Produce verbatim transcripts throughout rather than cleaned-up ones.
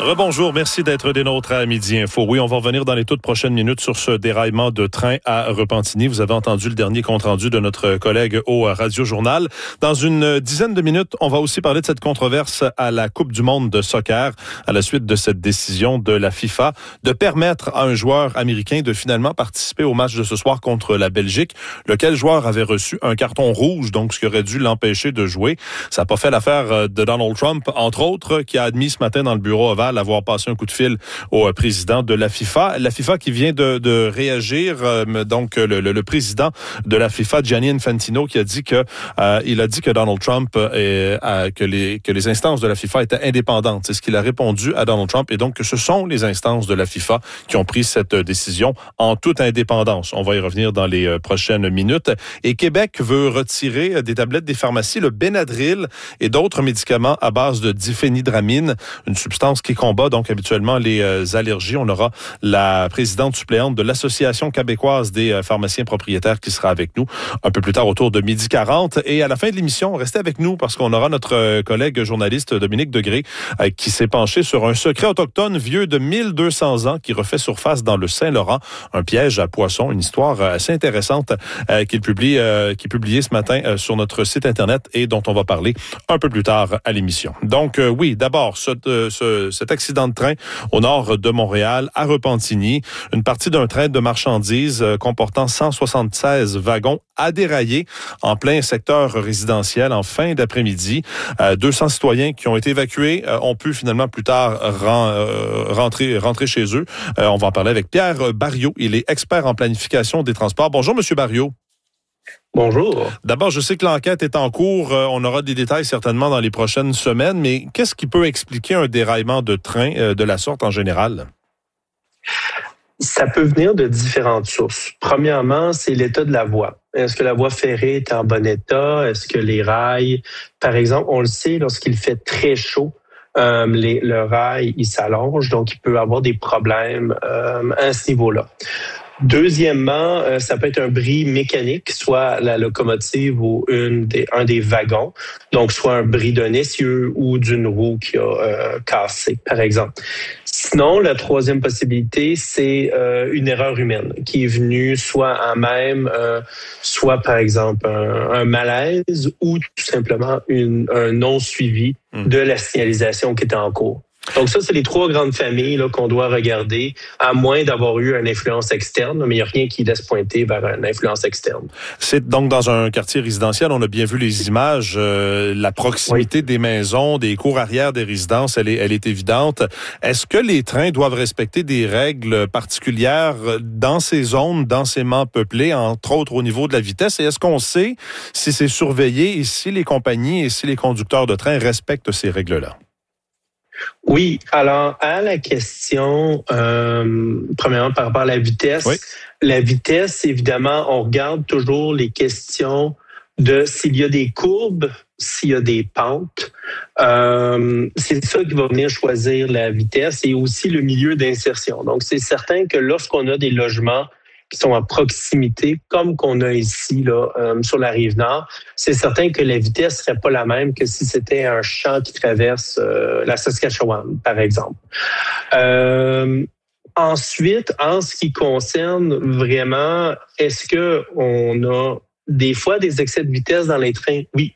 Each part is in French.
Rebonjour, merci d'être des nôtres à Midi Info. Oui, on va revenir dans les toutes prochaines minutes sur ce déraillement de train à Repentigny. Vous avez entendu le dernier compte-rendu de notre collègue au Radio-Journal. Dans une dizaine de minutes, on va aussi parler de cette controverse à la Coupe du monde de soccer à la suite de cette décision de la FIFA de permettre à un joueur américain de finalement participer au match de ce soir contre la Belgique, lequel joueur avait reçu un carton rouge, donc ce qui aurait dû l'empêcher de jouer. Ça n'a pas fait l'affaire de Donald Trump, entre autres, qui a admis ce matin dans le bureau ovale avoir passé un coup de fil au président de la FIFA. La FIFA qui vient de, de réagir, euh, donc le, le, le président de la FIFA, Gianni Infantino, qui a dit que euh, il a dit que Donald Trump euh, a, que les que les instances de la FIFA étaient indépendantes. C'est ce qu'il a répondu à Donald Trump, et donc que ce sont les instances de la FIFA qui ont pris cette décision en toute indépendance. On va y revenir dans les prochaines minutes. Et Québec veut retirer des tablettes des pharmacies le Benadryl et d'autres médicaments à base de diphénidramine, une substance qui combat donc habituellement les euh, allergies. On aura la présidente suppléante de l'Association québécoise des euh, pharmaciens propriétaires qui sera avec nous un peu plus tard autour de midi quarante. Et à la fin de l'émission, restez avec nous parce qu'on aura notre euh, collègue journaliste Dominique Degré euh, qui s'est penché sur un secret autochtone vieux de mille deux cents ans qui refait surface dans le Saint-Laurent, un piège à poissons, une histoire assez intéressante euh, qu'il publie, euh, qui est publiée ce matin euh, sur notre site Internet et dont on va parler un peu plus tard à l'émission. Donc euh, oui, d'abord, ce, euh, ce, cet accident de train au nord de Montréal, à Repentigny. Une partie d'un train de marchandises euh, comportant cent soixante-seize wagons a déraillé en plein secteur résidentiel en fin d'après-midi. Euh, deux cents citoyens qui ont été évacués euh, ont pu finalement plus tard ren, euh, rentrer, rentrer chez eux. Euh, on va en parler avec Pierre Barriot. Il est expert en planification des transports. Bonjour, Monsieur Barriot. Bonjour. D'abord, je sais que l'enquête est en cours. Euh, on aura des détails certainement dans les prochaines semaines, mais qu'est-ce qui peut expliquer un déraillement de train euh, de la sorte en général? Ça peut venir de différentes sources. Premièrement, c'est l'état de la voie. Est-ce que la voie ferrée est en bon état? Est-ce que les rails, par exemple, on le sait, lorsqu'il fait très chaud, euh, les, le rail, il s'allonge, donc il peut avoir des problèmes euh, à ce niveau-là. Deuxièmement, euh, ça peut être un bris mécanique, soit la locomotive ou une des, un des wagons, donc soit un bris d'un essieu ou d'une roue qui a euh, cassé, par exemple. Sinon, la troisième possibilité, c'est euh, une erreur humaine qui est venue soit à même, euh, soit par exemple un, un malaise ou tout simplement une, un non-suivi de la signalisation qui était en cours. Donc ça, c'est les trois grandes familles là, qu'on doit regarder, à moins d'avoir eu une influence externe, mais il n'y a rien qui laisse pointer vers une influence externe. C'est donc dans un quartier résidentiel, on a bien vu les images, euh, la proximité oui. des maisons, des cours arrière des résidences, elle est, elle est évidente. Est-ce que les trains doivent respecter des règles particulières dans ces zones densément peuplées, entre autres au niveau de la vitesse? Et est-ce qu'on sait si c'est surveillé et si les compagnies et si les conducteurs de train respectent ces règles-là? Oui, alors à la question, euh, premièrement par rapport à la vitesse, oui. la vitesse, évidemment, on regarde toujours les questions de s'il y a des courbes, s'il y a des pentes. Euh, c'est ça qui va venir choisir la vitesse et aussi le milieu d'insertion. Donc, c'est certain que lorsqu'on a des logements qui sont à proximité, comme qu'on a ici là euh, sur la Rive-Nord, c'est certain que la vitesse serait pas la même que si c'était un champ qui traverse euh, la Saskatchewan, par exemple. Euh, ensuite, en ce qui concerne vraiment, est-ce que on a des fois des excès de vitesse dans les trains? Oui.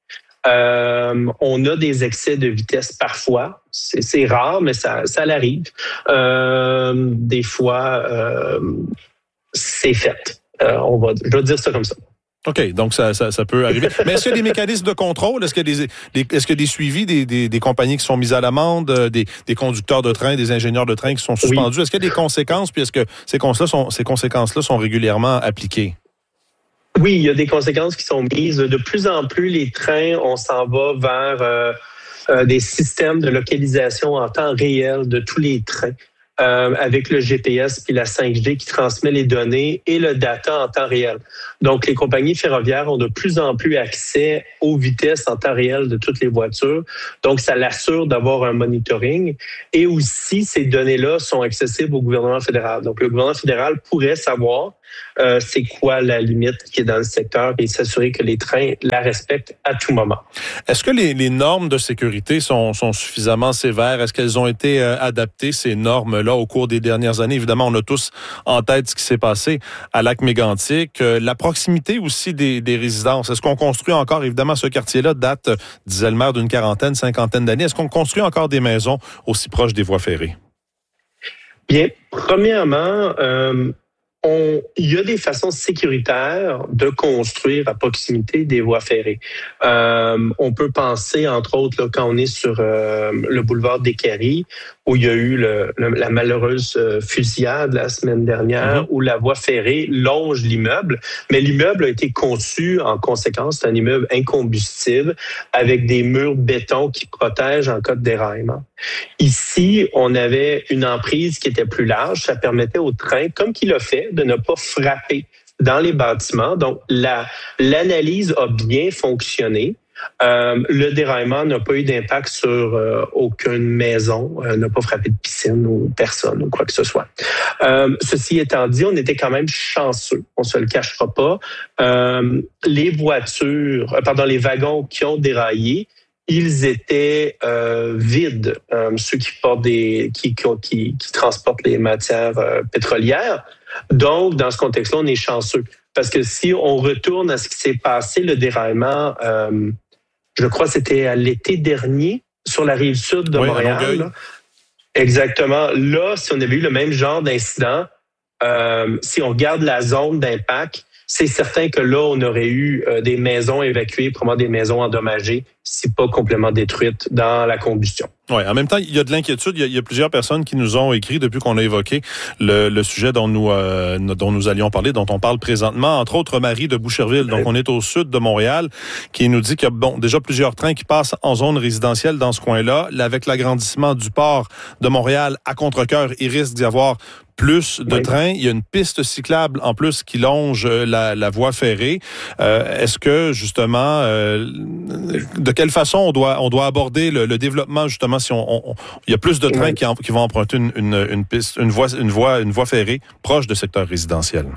Euh, on a des excès de vitesse parfois. C'est, c'est rare, mais ça, ça l'arrive. Euh, des fois... Euh, c'est fait. Euh, on va, je vais dire ça comme ça. OK, donc ça, ça, ça peut arriver. Mais est-ce qu'il y a des mécanismes de contrôle? Est-ce qu'il y a des, des, est-ce qu'il y a des suivis des, des, des compagnies qui sont mises à l'amende, des, des conducteurs de train, des ingénieurs de train qui sont suspendus? Oui. Est-ce qu'il y a des conséquences? Puis est-ce que ces conséquences-là sont, ces conséquences-là sont régulièrement appliquées? Oui, il y a des conséquences qui sont mises. De plus en plus, les trains, on s'en va vers euh, euh, des systèmes de localisation en temps réel de tous les trains. Euh, avec le G P S puis la cinq G qui transmet les données et le data en temps réel. Donc, les compagnies ferroviaires ont de plus en plus accès aux vitesses en temps réel de toutes les voitures. Donc, ça l'assure d'avoir un monitoring. Et aussi, ces données-là sont accessibles au gouvernement fédéral. Donc, le gouvernement fédéral pourrait savoir euh, c'est quoi la limite qui est dans le secteur et s'assurer que les trains la respectent à tout moment. Est-ce que les, les normes de sécurité sont, sont suffisamment sévères? Est-ce qu'elles ont été euh, adaptées, ces normes-là, au cours des dernières années? Évidemment, on a tous en tête ce qui s'est passé à Lac-Mégantic. Euh, la proximité aussi des, des résidences. Est-ce qu'on construit encore, évidemment, ce quartier-là date, disait le maire, d'une quarantaine, cinquantaine d'années. Est-ce qu'on construit encore des maisons aussi proches des voies ferrées? Bien, premièrement, euh, on, il y a des façons sécuritaires de construire à proximité des voies ferrées. Euh, on peut penser, entre autres, là, quand on est sur euh, le boulevard des Quairies, où il y a eu le, le, la malheureuse fusillade la semaine dernière, mmh. où la voie ferrée longe l'immeuble, mais l'immeuble a été conçu en conséquence, c'est un immeuble incombustible avec des murs béton qui protègent en cas de déraillement. Ici, on avait une emprise qui était plus large, ça permettait au train, comme qu'il a fait, de ne pas frapper dans les bâtiments. Donc, la, l'analyse a bien fonctionné. Euh, le déraillement n'a pas eu d'impact sur euh, aucune maison, euh, n'a pas frappé de piscine ou personne ou quoi que ce soit. Euh, ceci étant dit, on était quand même chanceux, on se le cachera pas. Euh, les voitures, euh, pardon, les wagons qui ont déraillé, ils étaient euh, vides, euh, ceux qui portent des, qui, qui, qui transportent les matières euh, pétrolières. Donc, dans ce contexte-là, on est chanceux. Parce que si on retourne à ce qui s'est passé, le déraillement, euh, je crois que c'était à l'été dernier, sur la rive sud de oui, Montréal. Là. Exactement. Là, si on avait eu le même genre d'incident, euh, si on regarde la zone d'impact, c'est certain que là, on aurait eu euh, des maisons évacuées, probablement des maisons endommagées, si pas complètement détruites dans la combustion. Oui, en même temps, il y a de l'inquiétude. Il y a, il y a plusieurs personnes qui nous ont écrit depuis qu'on a évoqué le, le sujet dont nous euh, dont nous allions parler, dont on parle présentement, entre autres Marie de Boucherville. Donc, on est au sud de Montréal, qui nous dit qu'il y a bon déjà plusieurs trains qui passent en zone résidentielle dans ce coin-là. Là, avec l'agrandissement du port de Montréal à Contrecœur, il risque d'y avoir plus de oui. trains. Il y a une piste cyclable en plus qui longe la, la voie ferrée. Euh, est-ce que justement, euh, de quelle façon on doit on doit aborder le, le développement justement si on, on il y a plus de trains oui. qui, en, qui vont emprunter une, une, une piste, une voie, une voie, une voie ferrée proche de secteurs résidentiels?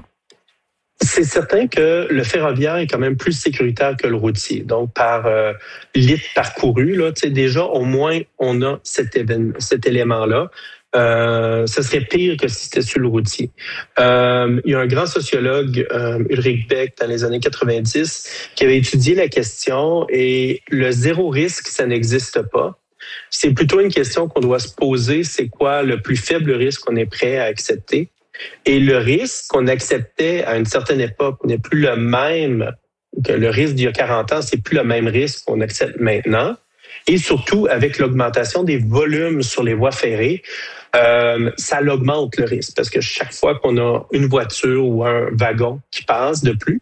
C'est certain que le ferroviaire est quand même plus sécuritaire que le routier. Donc, par euh, litre parcouru, là, tu sais, déjà, au moins, on a cet, événement, cet élément-là. Euh, ce serait pire que si c'était sur le routier. Euh, il y a un grand sociologue, euh, Ulrich Beck, dans les années quatre-vingt-dix, qui avait étudié la question et le zéro risque, ça n'existe pas. C'est plutôt une question qu'on doit se poser, c'est quoi le plus faible risque qu'on est prêt à accepter? Et le risque qu'on acceptait à une certaine époque n'est plus le même que le risque d'il y a quarante ans, c'est plus le même risque qu'on accepte maintenant. Et surtout, avec l'augmentation des volumes sur les voies ferrées, euh, ça l'augmente le risque. Parce que chaque fois qu'on a une voiture ou un wagon qui passe de plus,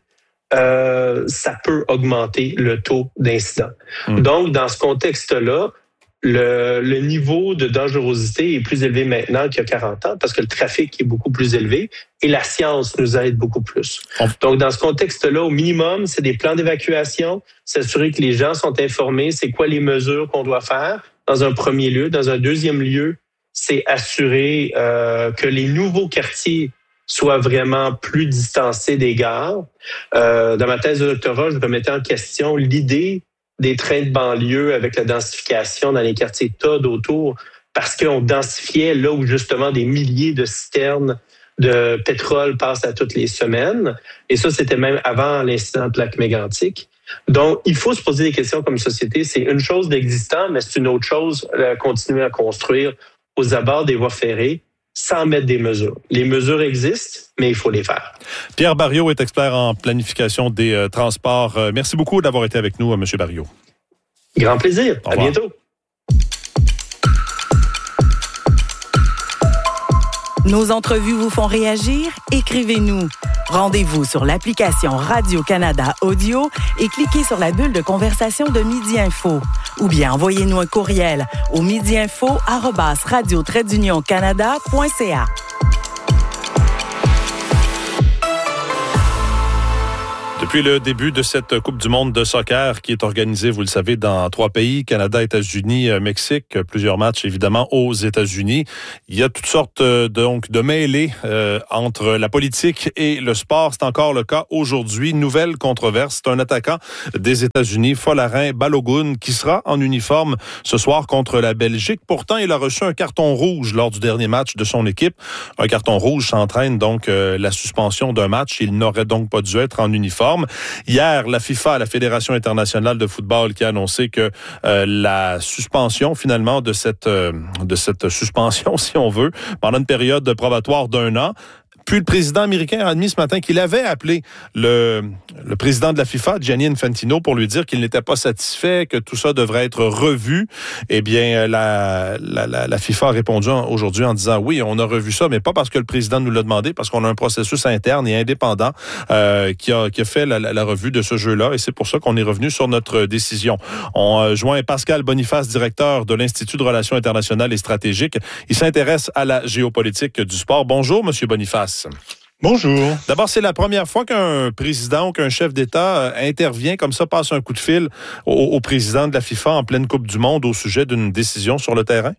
euh, ça peut augmenter le taux d'incident. Mmh. Donc, dans ce contexte-là, Le, le niveau de dangerosité est plus élevé maintenant qu'il y a quarante ans parce que le trafic est beaucoup plus élevé et la science nous aide beaucoup plus. Donc, dans ce contexte-là, au minimum, c'est des plans d'évacuation, s'assurer que les gens sont informés, c'est quoi les mesures qu'on doit faire dans un premier lieu. Dans un deuxième lieu, c'est assurer euh, que les nouveaux quartiers soient vraiment plus distancés des gares. Euh, dans ma thèse de doctorat, je remettais en question l'idée des trains de banlieue avec la densification dans les quartiers T O D autour, parce qu'on densifiait là où justement des milliers de citernes de pétrole passent à toutes les semaines. Et ça, c'était même avant l'incident de Lac-Mégantic. Donc, il faut se poser des questions comme société. C'est une chose d'existant, mais c'est une autre chose de continuer à construire aux abords des voies ferrées sans mettre des mesures. Les mesures existent, mais il faut les faire. Pierre Barriot est expert en planification des euh, transports. Euh, merci beaucoup d'avoir été avec nous, euh, M. Barriot. Grand plaisir. À bientôt. Nos entrevues vous font réagir? Écrivez-nous. Rendez-vous sur l'application Radio-Canada Audio et cliquez sur la bulle de conversation de Midi Info. Ou bien envoyez-nous un courriel au midiinfo arobase radio trait d'union canada point c a. Depuis le début de cette Coupe du monde de soccer qui est organisée, vous le savez, dans trois pays, Canada, États-Unis, Mexique, plusieurs matchs évidemment aux États-Unis. Il y a toutes sortes euh, donc de mêlées euh, entre la politique et le sport. C'est encore le cas aujourd'hui. Nouvelle controverse. C'est un attaquant des États-Unis, Folarin Balogun, qui sera en uniforme ce soir contre la Belgique. Pourtant, il a reçu un carton rouge lors du dernier match de son équipe. Un carton rouge s'entraîne donc euh, la suspension d'un match. Il n'aurait donc pas dû être en uniforme. Hier, la FIFA, la Fédération internationale de football, qui a annoncé que euh, la suspension, finalement, de cette, euh, de cette suspension, si on veut, pendant une période probatoire d'un an. Puis le président américain a admis ce matin qu'il avait appelé le, le président de la FIFA, Gianni Infantino, pour lui dire qu'il n'était pas satisfait, que tout ça devrait être revu. Eh bien, la, la, la, la FIFA a répondu aujourd'hui en disant oui, on a revu ça, mais pas parce que le président nous l'a demandé, parce qu'on a un processus interne et indépendant euh, qui, a, qui a fait la, la, la revue de ce jeu-là, et c'est pour ça qu'on est revenu sur notre décision. On euh, joint Pascal Boniface, directeur de l'Institut de relations internationales et stratégiques. Il s'intéresse à la géopolitique du sport. Bonjour, Monsieur Boniface. Bonjour. D'abord, c'est la première fois qu'un président ou qu'un chef d'État euh, intervient comme ça, passe un coup de fil au, au président de la FIFA en pleine Coupe du monde au sujet d'une décision sur le terrain?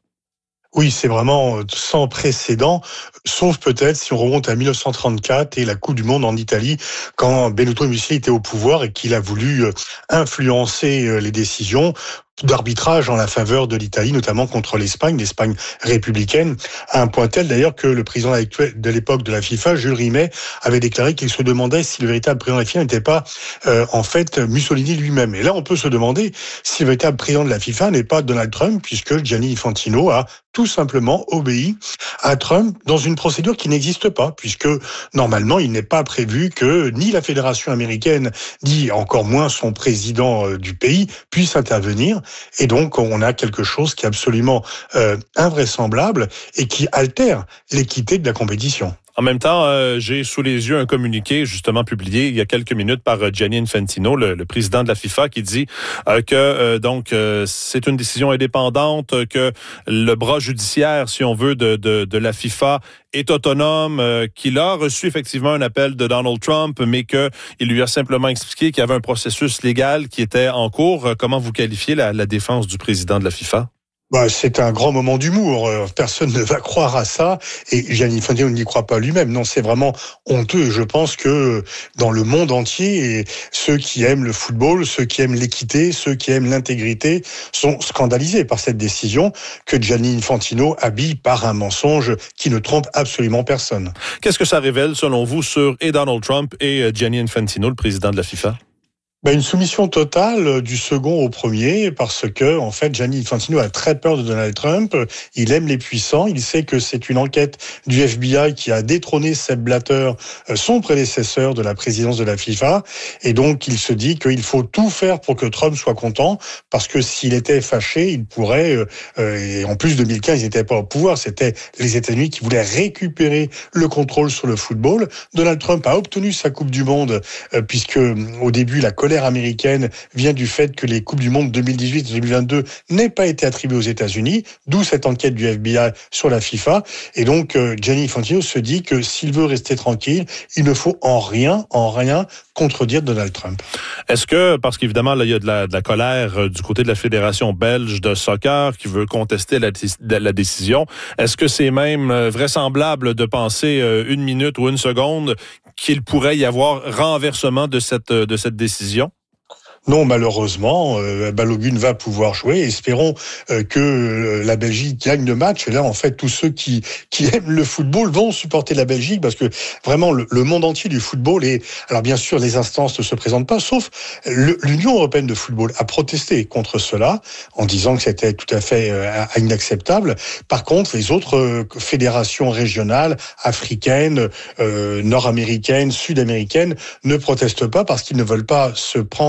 Oui, c'est vraiment sans précédent, sauf peut-être si on remonte à dix-neuf cent trente-quatre et la Coupe du monde en Italie, quand Benito Mussolini était au pouvoir et qu'il a voulu influencer les décisions d'arbitrage en la faveur de l'Italie, notamment contre l'Espagne, l'Espagne républicaine, à un point tel d'ailleurs que le président de l'époque de la FIFA, Jules Rimet, avait déclaré qu'il se demandait si le véritable président de la FIFA n'était pas euh, en fait Mussolini lui-même. Et là, on peut se demander si le véritable président de la FIFA n'est pas Donald Trump, puisque Gianni Infantino a tout simplement obéi à Trump dans une procédure qui n'existe pas, puisque normalement, il n'est pas prévu que ni la Fédération américaine, ni encore moins son président du pays puisse intervenir. Et donc, on a quelque chose qui est absolument euh, invraisemblable et qui altère l'équité de la compétition. En même temps, euh, j'ai sous les yeux un communiqué justement publié il y a quelques minutes par euh, Gianni Infantino, le, le président de la FIFA, qui dit euh, que euh, donc euh, c'est une décision indépendante, que le bras judiciaire, si on veut, de, de, de la FIFA est autonome, euh, qu'il a reçu effectivement un appel de Donald Trump, mais qu'il lui a simplement expliqué qu'il y avait un processus légal qui était en cours. Comment vous qualifiez la, la défense du président de la FIFA? Bah, c'est un grand moment d'humour. Personne ne va croire à ça. Et Gianni Infantino n'y croit pas lui-même. Non, c'est vraiment honteux. Je pense que dans le monde entier, ceux qui aiment le football, ceux qui aiment l'équité, ceux qui aiment l'intégrité sont scandalisés par cette décision que Gianni Infantino habille par un mensonge qui ne trompe absolument personne. Qu'est-ce que ça révèle, selon vous, sur et Donald Trump et Gianni Infantino, le président de la FIFA? Ben, une soumission totale du second au premier, parce que, en fait, Gianni Infantino a très peur de Donald Trump. Il aime les puissants. Il sait que c'est une enquête du F B I qui a détrôné Sepp Blatter, son prédécesseur de la présidence de la FIFA. Et donc, il se dit qu'il faut tout faire pour que Trump soit content, parce que s'il était fâché, il pourrait, euh, et en plus, deux mille quinze, il n'était pas au pouvoir. C'était les États-Unis qui voulaient récupérer le contrôle sur le football. Donald Trump a obtenu sa Coupe du Monde, euh, puisque, au début, la colère américaine vient du fait que les Coupes du Monde deux mille dix-huit et deux mille vingt-deux n'aient pas été attribuées aux États-Unis, d'où cette enquête du F B I sur la FIFA. Et donc, euh, Gianni Infantino se dit que s'il veut rester tranquille, il ne faut en rien, en rien contredire Donald Trump. Est-ce que, parce qu'évidemment, là, il y a de la, de la colère euh, du côté de la Fédération belge de soccer qui veut contester la, la décision, est-ce que c'est même euh, vraisemblable de penser euh, une minute ou une seconde qu'il pourrait y avoir renversement de cette, de cette décision? Non, malheureusement, euh, Balogun va pouvoir jouer. Espérons euh, que euh, la Belgique gagne le match. Et là, en fait, tous ceux qui qui aiment le football vont supporter la Belgique, parce que vraiment, le, le monde entier du football est... Alors, bien sûr, les instances ne se présentent pas, sauf le, l'Union européenne de football a protesté contre cela, en disant que c'était tout à fait euh, inacceptable. Par contre, les autres euh, fédérations régionales, africaines, euh, nord-américaines, sud-américaines, ne protestent pas, parce qu'ils ne veulent pas se prendre à une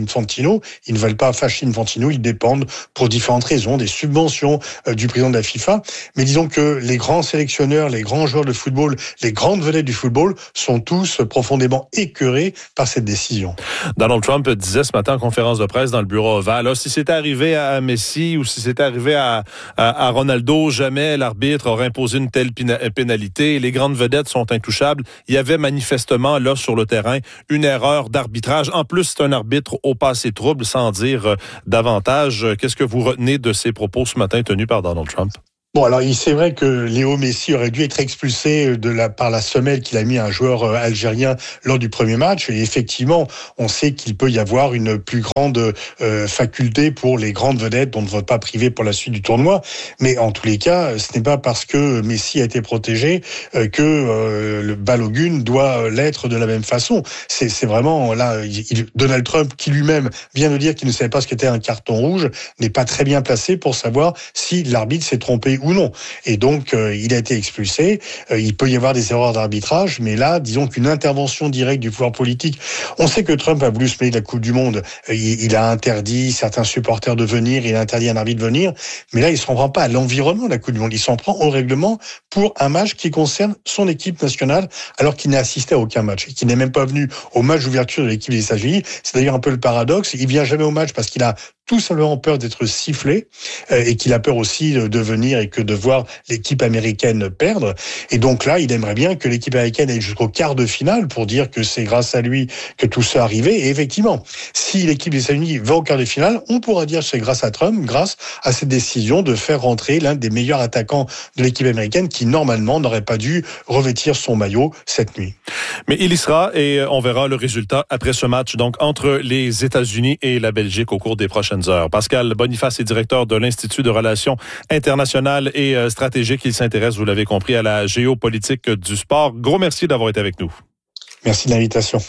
Infantino. Ils ne veulent pas fâcher Infantino, ils dépendent pour différentes raisons, des subventions euh, du président de la FIFA. Mais disons que les grands sélectionneurs, les grands joueurs de football, les grandes vedettes du football sont tous profondément écœurés par cette décision. Donald Trump disait ce matin en conférence de presse dans le bureau ovale, là, si c'était arrivé à Messi ou si c'était arrivé à, à, à Ronaldo, jamais l'arbitre aurait imposé une telle pénalité. Les grandes vedettes sont intouchables. Il y avait manifestement là sur le terrain une erreur d'arbitrage. En plus, c'est un arbitre au passé trouble, sans dire davantage. Qu'est-ce que vous retenez de ces propos ce matin tenus par Donald Trump? Bon, alors c'est vrai que Léo Messi aurait dû être expulsé de la, par la semelle qu'il a mis à un joueur algérien lors du premier match. Et effectivement, on sait qu'il peut y avoir une plus grande euh, faculté pour les grandes vedettes dont on ne vote pas privé pour la suite du tournoi. Mais en tous les cas, ce n'est pas parce que Messi a été protégé euh, que euh, le Balogun doit l'être de la même façon. C'est, c'est vraiment là, il, Donald Trump, qui lui-même vient de dire qu'il ne savait pas ce qu'était un carton rouge, n'est pas très bien placé pour savoir si l'arbitre s'est trompé ou non. Et donc, euh, il a été expulsé. Euh, il peut y avoir des erreurs d'arbitrage, mais là, disons qu'une intervention directe du pouvoir politique. On sait que Trump a voulu se mêler de la Coupe du Monde. Euh, il, il a interdit certains supporters de venir, il a interdit un arbitre de venir. Mais là, il ne s'en prend pas à l'environnement de la Coupe du Monde. Il s'en prend au règlement pour un match qui concerne son équipe nationale, alors qu'il n'a assisté à aucun match et qu'il n'est même pas venu au match d'ouverture de l'équipe des États-Unis. C'est d'ailleurs un peu le paradoxe. Il vient jamais au match parce qu'il a tout simplement peur d'être sifflé euh, et qu'il a peur aussi de venir et que de voir l'équipe américaine perdre. Et donc là, il aimerait bien que l'équipe américaine aille jusqu'au quart de finale pour dire que c'est grâce à lui que tout ça est arrivé. Et effectivement, si l'équipe des États-Unis va au quart de finale, on pourra dire que c'est grâce à Trump, grâce à cette décision de faire rentrer l'un des meilleurs attaquants de l'équipe américaine qui, normalement, n'aurait pas dû revêtir son maillot cette nuit. Mais il y sera et on verra le résultat après ce match, donc entre les États-Unis et la Belgique au cours des prochaines heures. Pascal Boniface est directeur de l'Institut de relations internationales et stratégiques. Il s'intéresse, vous l'avez compris, à la géopolitique du sport. Gros merci d'avoir été avec nous. Merci de l'invitation.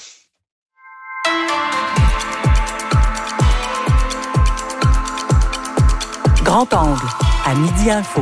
Grand angle, à Midi Info.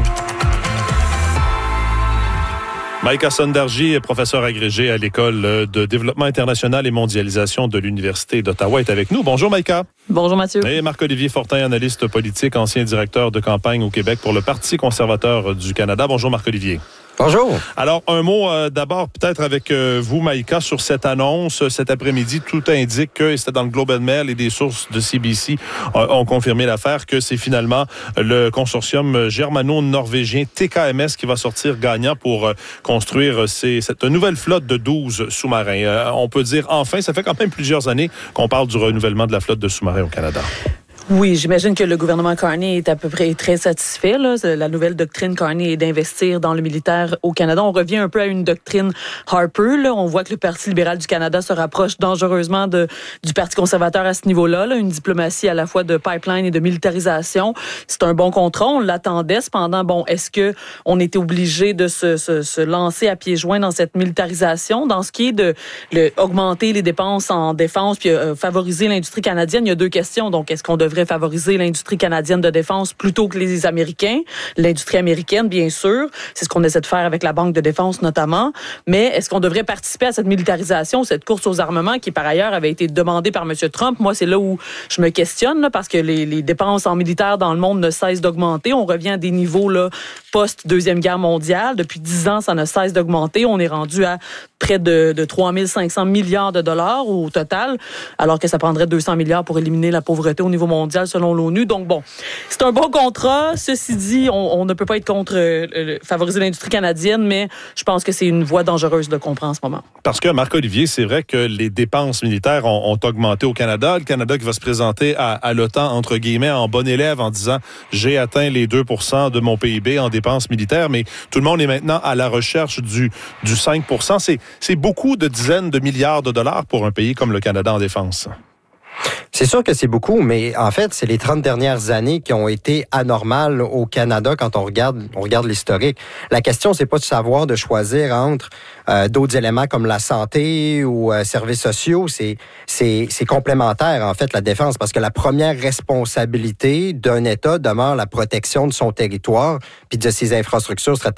Maïka Sondarji est professeur agrégé à l'École de développement international et mondialisation de l'Université d'Ottawa, est avec nous. Bonjour Maïka. Bonjour Mathieu. Et Marc-Olivier Fortin, analyste politique, ancien directeur de campagne au Québec pour le Parti conservateur du Canada. Bonjour Marc-Olivier. Bonjour. Alors, un mot euh, d'abord peut-être avec euh, vous, Maïka, sur cette annonce. Cet après-midi, tout indique que, et c'était dans le Globe and Mail et des sources de C B C euh, ont confirmé l'affaire, que c'est finalement le consortium germano-norvégien T K M S qui va sortir gagnant pour euh, construire ces, cette nouvelle flotte de douze sous-marins. Euh, on peut dire enfin, ça fait quand même plusieurs années qu'on parle du renouvellement de la flotte de sous-marins au Canada. Oui, j'imagine que le gouvernement Carney est à peu près très satisfait. Là. La nouvelle doctrine Carney est d'investir dans le militaire au Canada. On revient un peu à une doctrine Harper. Là. On voit que le Parti libéral du Canada se rapproche dangereusement de, du Parti conservateur à ce niveau-là. Là. Une diplomatie à la fois de pipeline et de militarisation. C'est un bon contrat. On l'attendait. Cependant, bon, est-ce que on était obligé de se, se, se lancer à pieds joints dans cette militarisation? Dans ce qui est de le, augmenter les dépenses en défense puis euh, favoriser l'industrie canadienne, il y a deux questions. Donc, est-ce qu'on devrait favoriser l'industrie canadienne de défense plutôt que les Américains, l'industrie américaine, bien sûr. C'est ce qu'on essaie de faire avec la Banque de défense, notamment. Mais est-ce qu'on devrait participer à cette militarisation, cette course aux armements qui, par ailleurs, avait été demandée par M. Trump? Moi, c'est là où je me questionne, là, parce que les, les dépenses en militaire dans le monde ne cessent d'augmenter. On revient à des niveaux là, post-Deuxième Guerre mondiale. Depuis dix ans, ça ne cesse d'augmenter. On est rendu à près de, de trois mille cinq cents milliards de dollars au total, alors que ça prendrait deux cents milliards pour éliminer la pauvreté au niveau mondial selon l'ONU. Donc bon, c'est un bon contrat. Ceci dit, on, on ne peut pas être contre euh, favoriser l'industrie canadienne, mais je pense que c'est une voie dangereuse de comprendre en ce moment. Parce que, Marc-Olivier, c'est vrai que les dépenses militaires ont, ont augmenté au Canada. Le Canada qui va se présenter à, à l'OTAN, entre guillemets, en bon élève en disant « j'ai atteint les deux pour cent de mon P I B en dépenses militaires », mais tout le monde est maintenant à la recherche du, du cinq pour cent. C'est, c'est beaucoup de dizaines de milliards de dollars pour un pays comme le Canada en défense. C'est sûr que c'est beaucoup, mais en fait, c'est les trente dernières années qui ont été anormales au Canada quand on regarde, on regarde l'historique. La question, c'est pas de savoir, de choisir entre euh, d'autres éléments comme la santé ou euh, services sociaux. C'est, c'est, c'est complémentaire, en fait, la défense, parce que la première responsabilité d'un État demeure la protection de son territoire puis de ses infrastructures stratégiques.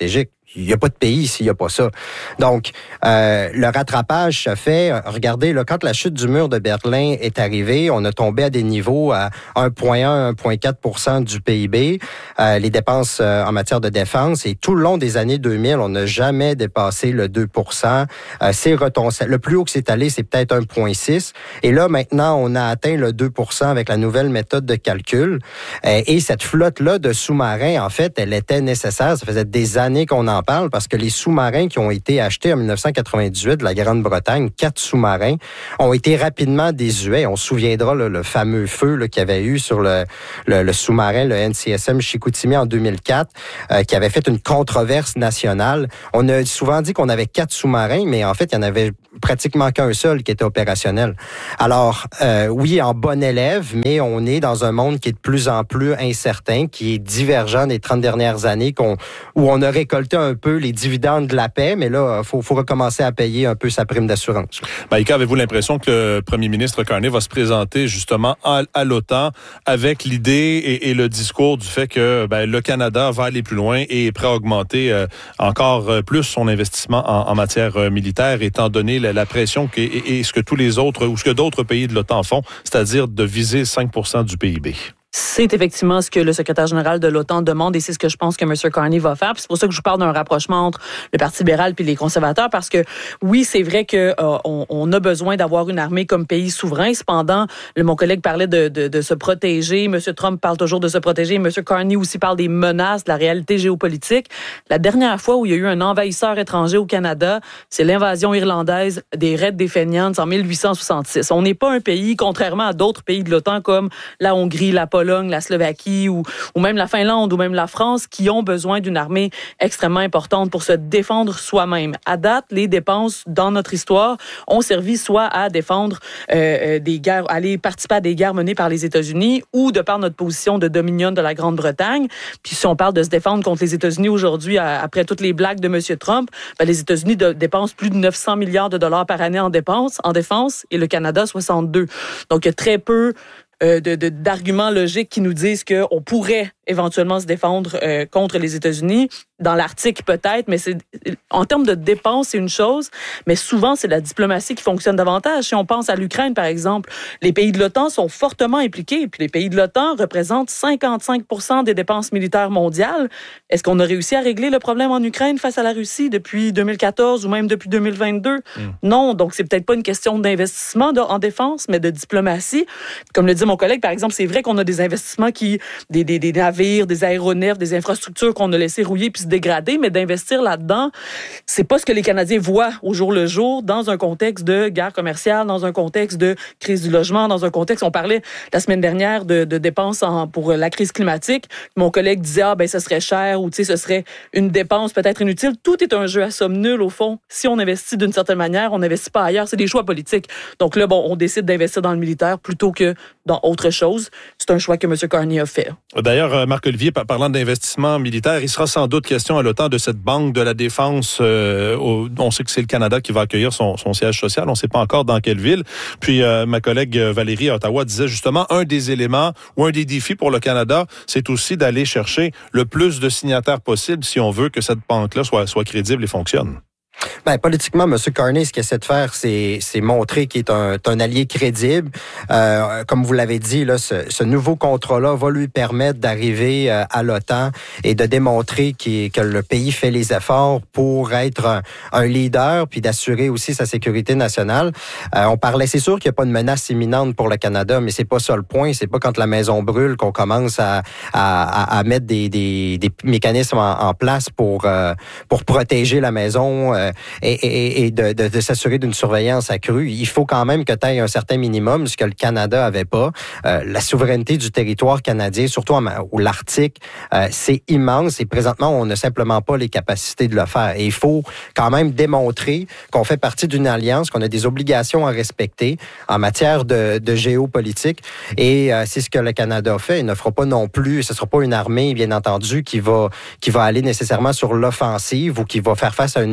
il n'y a pas de pays s'il n'y a pas ça. Donc, euh, le rattrapage se fait. Regardez, là, quand la chute du mur de Berlin est arrivée, on a tombé à des niveaux à un virgule un à un virgule quatre pour cent du P I B, euh, les dépenses euh, en matière de défense. Et tout le long des années deux mille, on n'a jamais dépassé le deux pour cent. Euh, c'est retombé. Le plus haut que c'est allé, c'est peut-être un virgule six. Et là, maintenant, on a atteint le deux pour cent avec la nouvelle méthode de calcul. Euh, et cette flotte-là de sous-marins, en fait, elle était nécessaire. Ça faisait des années qu'on en parle parce que les sous-marins qui ont été achetés en dix-neuf cent quatre-vingt-dix-huit de la Grande-Bretagne, quatre sous-marins, ont été rapidement désuets. On se souviendra là, le fameux feu là, qu'il y avait eu sur le, le, le sous-marin, le N C S M Chicoutimi en deux mille quatre, euh, qui avait fait une controverse nationale. On a souvent dit qu'on avait quatre sous-marins, mais en fait, il y en avait pratiquement qu'un seul qui était opérationnel. Alors, euh, oui, en bon élève, mais on est dans un monde qui est de plus en plus incertain, qui est divergent des trente dernières années, qu'on, où on a récolté un peu les dividendes de la paix, mais là, il faut, faut recommencer à payer un peu sa prime d'assurance. Maïka, avez-vous l'impression que le premier ministre Carney va se présenter justement à, à l'OTAN avec l'idée et, et le discours du fait que ben, le Canada va aller plus loin et est prêt à augmenter euh, encore plus son investissement en, en matière euh, militaire, étant donné la, la pression que, et, et ce que tous les autres, ou ce que d'autres pays de l'OTAN font, c'est-à-dire de viser cinq pour cent du P I B? C'est effectivement ce que le secrétaire général de l'OTAN demande et c'est ce que je pense que M. Carney va faire. Puis c'est pour ça que je vous parle d'un rapprochement entre le Parti libéral puis les conservateurs parce que oui, c'est vrai que euh, on, on a besoin d'avoir une armée comme pays souverain. Cependant, le, mon collègue parlait de, de, de se protéger. M. Trump parle toujours de se protéger. M. Carney aussi parle des menaces, de la réalité géopolitique. La dernière fois où il y a eu un envahisseur étranger au Canada, c'est l'invasion irlandaise des Raids des Fenians en mille huit cent soixante-six. On n'est pas un pays, contrairement à d'autres pays de l'OTAN comme la Hongrie, la Pologne, la Slovaquie ou, ou même la Finlande ou même la France qui ont besoin d'une armée extrêmement importante pour se défendre soi-même. À date, les dépenses dans notre histoire ont servi soit à défendre euh, des guerres, aller participer à des guerres menées par les États-Unis ou de par notre position de dominion de la Grande-Bretagne. Puis si on parle de se défendre contre les États-Unis aujourd'hui, après toutes les blagues de M. Trump, ben, les États-Unis de, dépensent plus de neuf cents milliards de dollars par année en dépenses, en défense et le Canada soixante-deux. Donc il y a très peu Euh, de, de, d'arguments logiques qui nous disent qu'on pourrait éventuellement se défendre euh, contre les États-Unis. Dans l'Arctique, peut-être, mais c'est en termes de dépenses, c'est une chose, mais souvent, c'est la diplomatie qui fonctionne davantage. Si on pense à l'Ukraine, par exemple, les pays de l'OTAN sont fortement impliqués, puis les pays de l'OTAN représentent cinquante-cinq pour cent des dépenses militaires mondiales. Est-ce qu'on a réussi à régler le problème en Ukraine face à la Russie depuis deux mille quatorze ou même depuis deux mille vingt-deux? Mm. Non, donc c'est peut-être pas une question d'investissement de, en défense, mais de diplomatie. Comme le dit mon collègue, par exemple, c'est vrai qu'on a des investissements qui, des, des, des navires, des aéronefs, des infrastructures qu'on a laissé rouiller puis se dégrader, mais d'investir là-dedans, c'est pas ce que les Canadiens voient au jour le jour dans un contexte de guerre commerciale, dans un contexte de crise du logement, dans un contexte, on parlait la semaine dernière de, de dépenses en, pour la crise climatique. Mon collègue disait, ah ben ce serait cher ou tu sais, ce serait une dépense peut-être inutile. Tout est un jeu à somme nulle au fond. Si on investit d'une certaine manière, on n'investit pas ailleurs. C'est des choix politiques. Donc là, bon, on décide d'investir dans le militaire plutôt que dans autre chose. C'est un choix que M. Carney a fait. D'ailleurs, Marc-Olivier, parlant d'investissement militaire, il sera sans doute question à l'OTAN de cette banque de la défense. Euh, au, on sait que c'est le Canada qui va accueillir son, son siège social. On ne sait pas encore dans quelle ville. Puis, euh, ma collègue Valérie à Ottawa disait justement, un des éléments ou un des défis pour le Canada, c'est aussi d'aller chercher le plus de signataires possible si on veut que cette banque-là soit, soit crédible et fonctionne. Ben, politiquement, M. Carney, ce qu'il essaie de faire, c'est, c'est montrer qu'il est un, un allié crédible. Euh, comme vous l'avez dit, là, ce, ce nouveau contrat-là va lui permettre d'arriver euh, à l'OTAN et de démontrer qu'il, que le pays fait les efforts pour être un, un leader puis d'assurer aussi sa sécurité nationale. Euh, on parlait, c'est sûr qu'il n'y a pas de menace imminente pour le Canada, mais c'est pas ça le point. C'est pas quand la maison brûle qu'on commence à, à, à mettre des, des, des mécanismes en, en place pour, euh, pour protéger la maison. Euh, et, et, et de, de, de s'assurer d'une surveillance accrue. Il faut quand même que tu aies un certain minimum, ce que le Canada avait pas. Euh, la souveraineté du territoire canadien, surtout en, ou l'Arctique, euh, c'est immense et présentement, on n'a simplement pas les capacités de le faire. Et il faut quand même démontrer qu'on fait partie d'une alliance, qu'on a des obligations à respecter en matière de, de géopolitique. Et euh, c'est ce que le Canada fait. Il ne fera pas non plus, ce ne sera pas une armée, bien entendu, qui va, qui va aller nécessairement sur l'offensive ou qui va faire face à une menace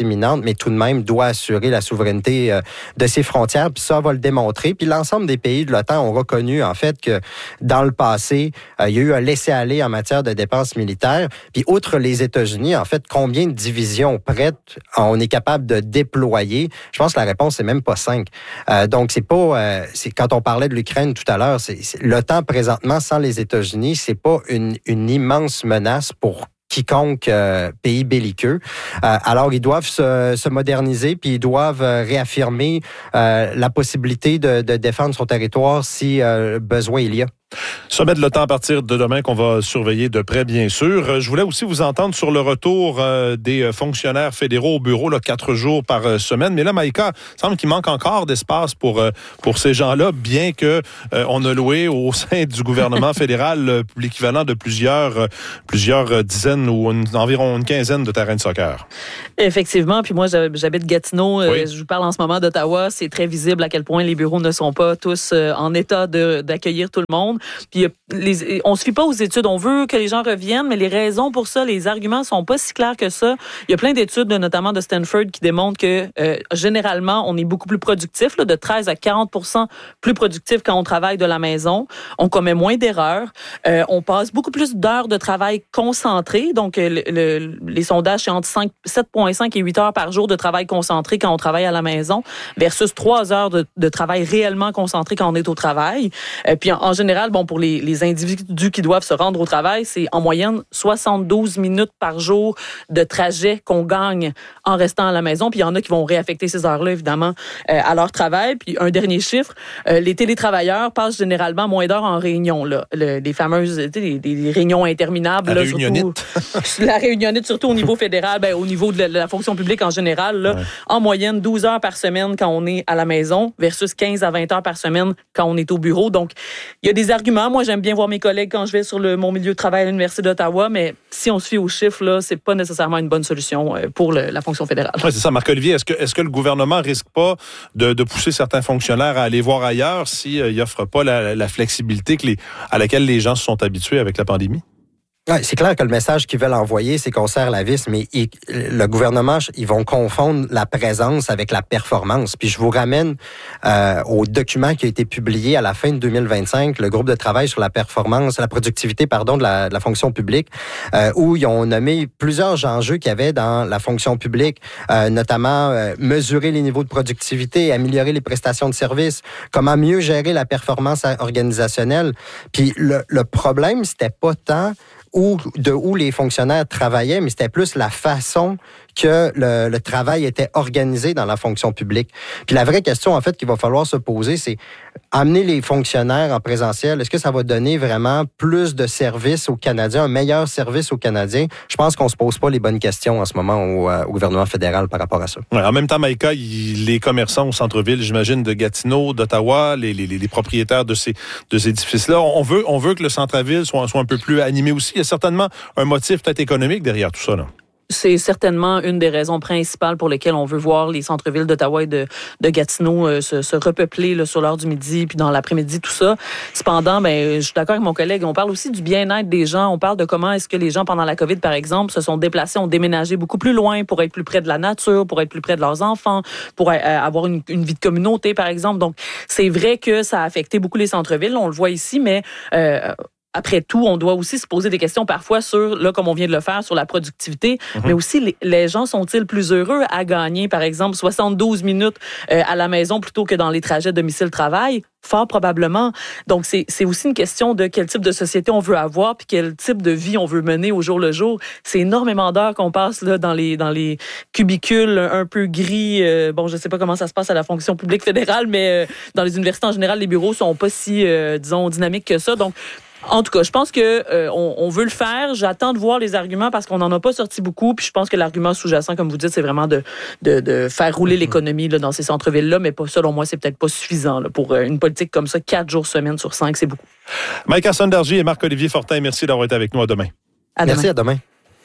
éminente, mais tout de même doit assurer la souveraineté euh, de ses frontières. Puis ça va le démontrer. Puis l'ensemble des pays de l'OTAN ont reconnu, en fait, que dans le passé, euh, il y a eu un laisser-aller en matière de dépenses militaires. Puis outre les États-Unis, en fait, combien de divisions prêtes on est capable de déployer? Je pense que la réponse, c'est même pas cinq. Euh, donc, c'est pas... Euh, c'est, quand on parlait de l'Ukraine tout à l'heure, c'est, c'est, l'OTAN, présentement, sans les États-Unis, c'est pas une, une immense menace pour quiconque euh, pays belliqueux. Euh, alors, ils doivent se, se moderniser, puis ils doivent euh, réaffirmer euh, la possibilité de, de défendre son territoire si euh, besoin il y a. Sommet de l'OTAN à partir de demain qu'on va surveiller de près, bien sûr. Je voulais aussi vous entendre sur le retour euh, des fonctionnaires fédéraux au bureau, là, quatre jours par euh, semaine. Mais là, Maïka, il semble qu'il manque encore d'espace pour, euh, pour ces gens-là, bien que euh, on a loué au sein du gouvernement fédéral euh, l'équivalent de plusieurs, euh, plusieurs dizaines ou une, environ une quinzaine de terrains de soccer. Effectivement. Puis moi, j'habite Gatineau. Oui. Je vous parle en ce moment d'Ottawa. C'est très visible à quel point les bureaux ne sont pas tous euh, en état de, d'accueillir tout le monde. Puis les, on se fie pas aux études. On veut que les gens reviennent, mais les raisons pour ça, les arguments sont pas si clairs que ça. Il y a plein d'études, notamment de Stanford, qui démontrent que euh, généralement, on est beaucoup plus productif, là, de treize à quarante pour cent plus productif quand on travaille de la maison. On commet moins d'erreurs. Euh, on passe beaucoup plus d'heures de travail concentré. Donc, le, le, les sondages, c'est entre sept virgule cinq et huit heures par jour de travail concentré quand on travaille à la maison versus trois heures de, de travail réellement concentré quand on est au travail. Euh, puis, en, en général, bon, pour les, les individus qui doivent se rendre au travail, c'est en moyenne soixante-douze minutes par jour de trajet qu'on gagne en restant à la maison. Puis il y en a qui vont réaffecter ces heures-là, évidemment, euh, à leur travail. Puis un dernier chiffre, euh, les télétravailleurs passent généralement moins d'heures en réunion. Là. Le, les fameuses des, des réunions interminables. La là, réunionnite. Surtout, la réunionnite, surtout au niveau fédéral, ben, au niveau de la, de la fonction publique en général. Là, ouais. En moyenne, douze heures par semaine quand on est à la maison versus quinze à vingt heures par semaine quand on est au bureau. Donc, il y a des arguments. Moi, j'aime bien voir mes collègues quand je vais sur le, mon milieu de travail à l'Université d'Ottawa, mais si on se fie aux chiffres, là, c'est pas nécessairement une bonne solution pour le, la fonction fédérale. Oui, c'est ça, Marc-Olivier. Est-ce que, est-ce que le gouvernement risque pas de, de pousser certains fonctionnaires à aller voir ailleurs s'il euh, n'offre pas la, la flexibilité que les, à laquelle les gens se sont habitués avec la pandémie? Ouais, c'est clair que le message qu'ils veulent envoyer, c'est qu'on serre la vis, mais ils, le gouvernement, ils vont confondre la présence avec la performance. Puis je vous ramène euh, au document qui a été publié à la fin de deux mille vingt-cinq, le groupe de travail sur la performance, la productivité, pardon, de la, de la fonction publique, euh, où ils ont nommé plusieurs enjeux qu'il y avait dans la fonction publique, euh, notamment euh, mesurer les niveaux de productivité, améliorer les prestations de services, comment mieux gérer la performance organisationnelle. Puis le, le problème, c'était pas tant Où, de où les fonctionnaires travaillaient, mais c'était plus la façon que le, le travail était organisé dans la fonction publique. Puis la vraie question, en fait, qu'il va falloir se poser, c'est amener les fonctionnaires en présentiel. Est-ce que ça va donner vraiment plus de services aux Canadiens, un meilleur service aux Canadiens? Je pense qu'on se pose pas les bonnes questions en ce moment au, au gouvernement fédéral par rapport à ça. Ouais, en même temps, Maïka, il, les commerçants au centre-ville, j'imagine, de Gatineau, d'Ottawa, les, les, les propriétaires de ces, de ces édifices-là, on veut, on veut que le centre-ville soit, soit un peu plus animé aussi. Il y a certainement un motif peut-être économique derrière tout ça, là. C'est certainement une des raisons principales pour lesquelles on veut voir les centres-villes d'Ottawa et de, de Gatineau euh, se, se repeupler là, sur l'heure du midi puis dans l'après-midi, tout ça. Cependant, ben, je suis d'accord avec mon collègue, on parle aussi du bien-être des gens. On parle de comment est-ce que les gens, pendant la COVID, par exemple, se sont déplacés, ont déménagé beaucoup plus loin pour être plus près de la nature, pour être plus près de leurs enfants, pour euh, avoir une, une vie de communauté, par exemple. Donc, c'est vrai que ça a affecté beaucoup les centres-villes. On le voit ici, mais... Euh, Après tout, on doit aussi se poser des questions parfois sur, là, comme on vient de le faire, sur la productivité, mm-hmm. mais aussi les, les gens sont-ils plus heureux à gagner, par exemple, soixante-douze minutes euh, à la maison plutôt que dans les trajets domicile-travail? Fort probablement. Donc, c'est, c'est aussi une question de quel type de société on veut avoir puis quel type de vie on veut mener au jour le jour. C'est énormément d'heures qu'on passe là dans les dans les cubicules un peu gris. Euh, bon, je sais pas comment ça se passe à la fonction publique fédérale, mais euh, dans les universités en général, les bureaux sont pas si, euh, disons, dynamiques que ça. Donc, en tout cas, je pense que euh, on, on veut le faire. J'attends de voir les arguments parce qu'on n'en a pas sorti beaucoup. Puis je pense que l'argument sous-jacent, comme vous dites, c'est vraiment de, de, de faire rouler l'économie là, dans ces centres-villes-là. Mais pas, selon moi, c'est peut-être pas suffisant là, pour euh, une politique comme ça. Quatre jours semaine sur cinq, c'est beaucoup. Maïka Sondargy et Marc-Olivier Fortin, merci d'avoir été avec nous. À demain. À demain. Merci, à demain.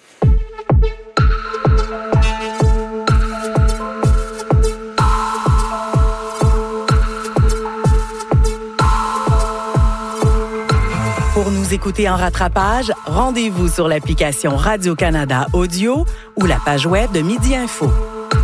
Pour nous écouter en rattrapage, rendez-vous sur l'application Radio-Canada Audio ou la page web de Midi Info.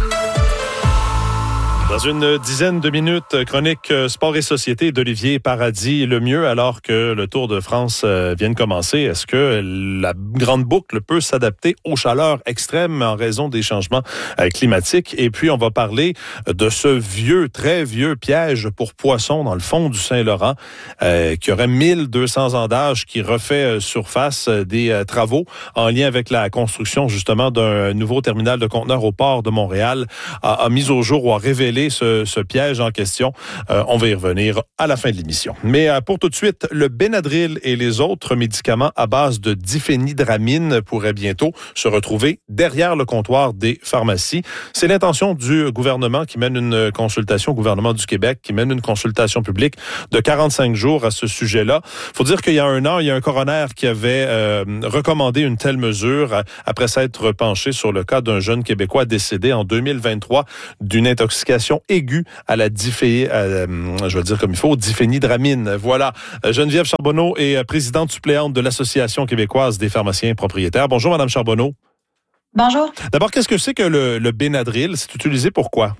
Dans une dizaine de minutes, chronique sport et société d'Olivier Paradis. Le mieux, alors que le Tour de France vient de commencer, est-ce que la grande boucle peut s'adapter aux chaleurs extrêmes en raison des changements climatiques? Et puis, on va parler de ce vieux, très vieux piège pour poissons dans le fond du Saint-Laurent, euh, qui aurait mille deux cents ans d'âge, qui refait surface des travaux en lien avec la construction, justement, d'un nouveau terminal de conteneurs au port de Montréal, a, a mis au jour ou a révélé Ce, ce piège en question. Euh, on va y revenir à la fin de l'émission. Mais euh, pour tout de suite, le Benadryl et les autres médicaments à base de diphénhydramine pourraient bientôt se retrouver derrière le comptoir des pharmacies. C'est l'intention du gouvernement qui mène une consultation, au gouvernement du Québec, qui mène une consultation publique de quarante-cinq jours à ce sujet-là. Il faut dire qu'il y a un an, il y a un coroner qui avait euh, recommandé une telle mesure après s'être penché sur le cas d'un jeune Québécois décédé en deux mille vingt-trois d'une intoxication aiguë à la diphé, euh, je vais dire comme il faut, diphénhydramine. Voilà. Geneviève Charbonneau est présidente suppléante de l'Association québécoise des pharmaciens propriétaires. Bonjour, Madame Charbonneau. Bonjour. D'abord, qu'est-ce que c'est que le, le Benadryl? C'est utilisé pour quoi?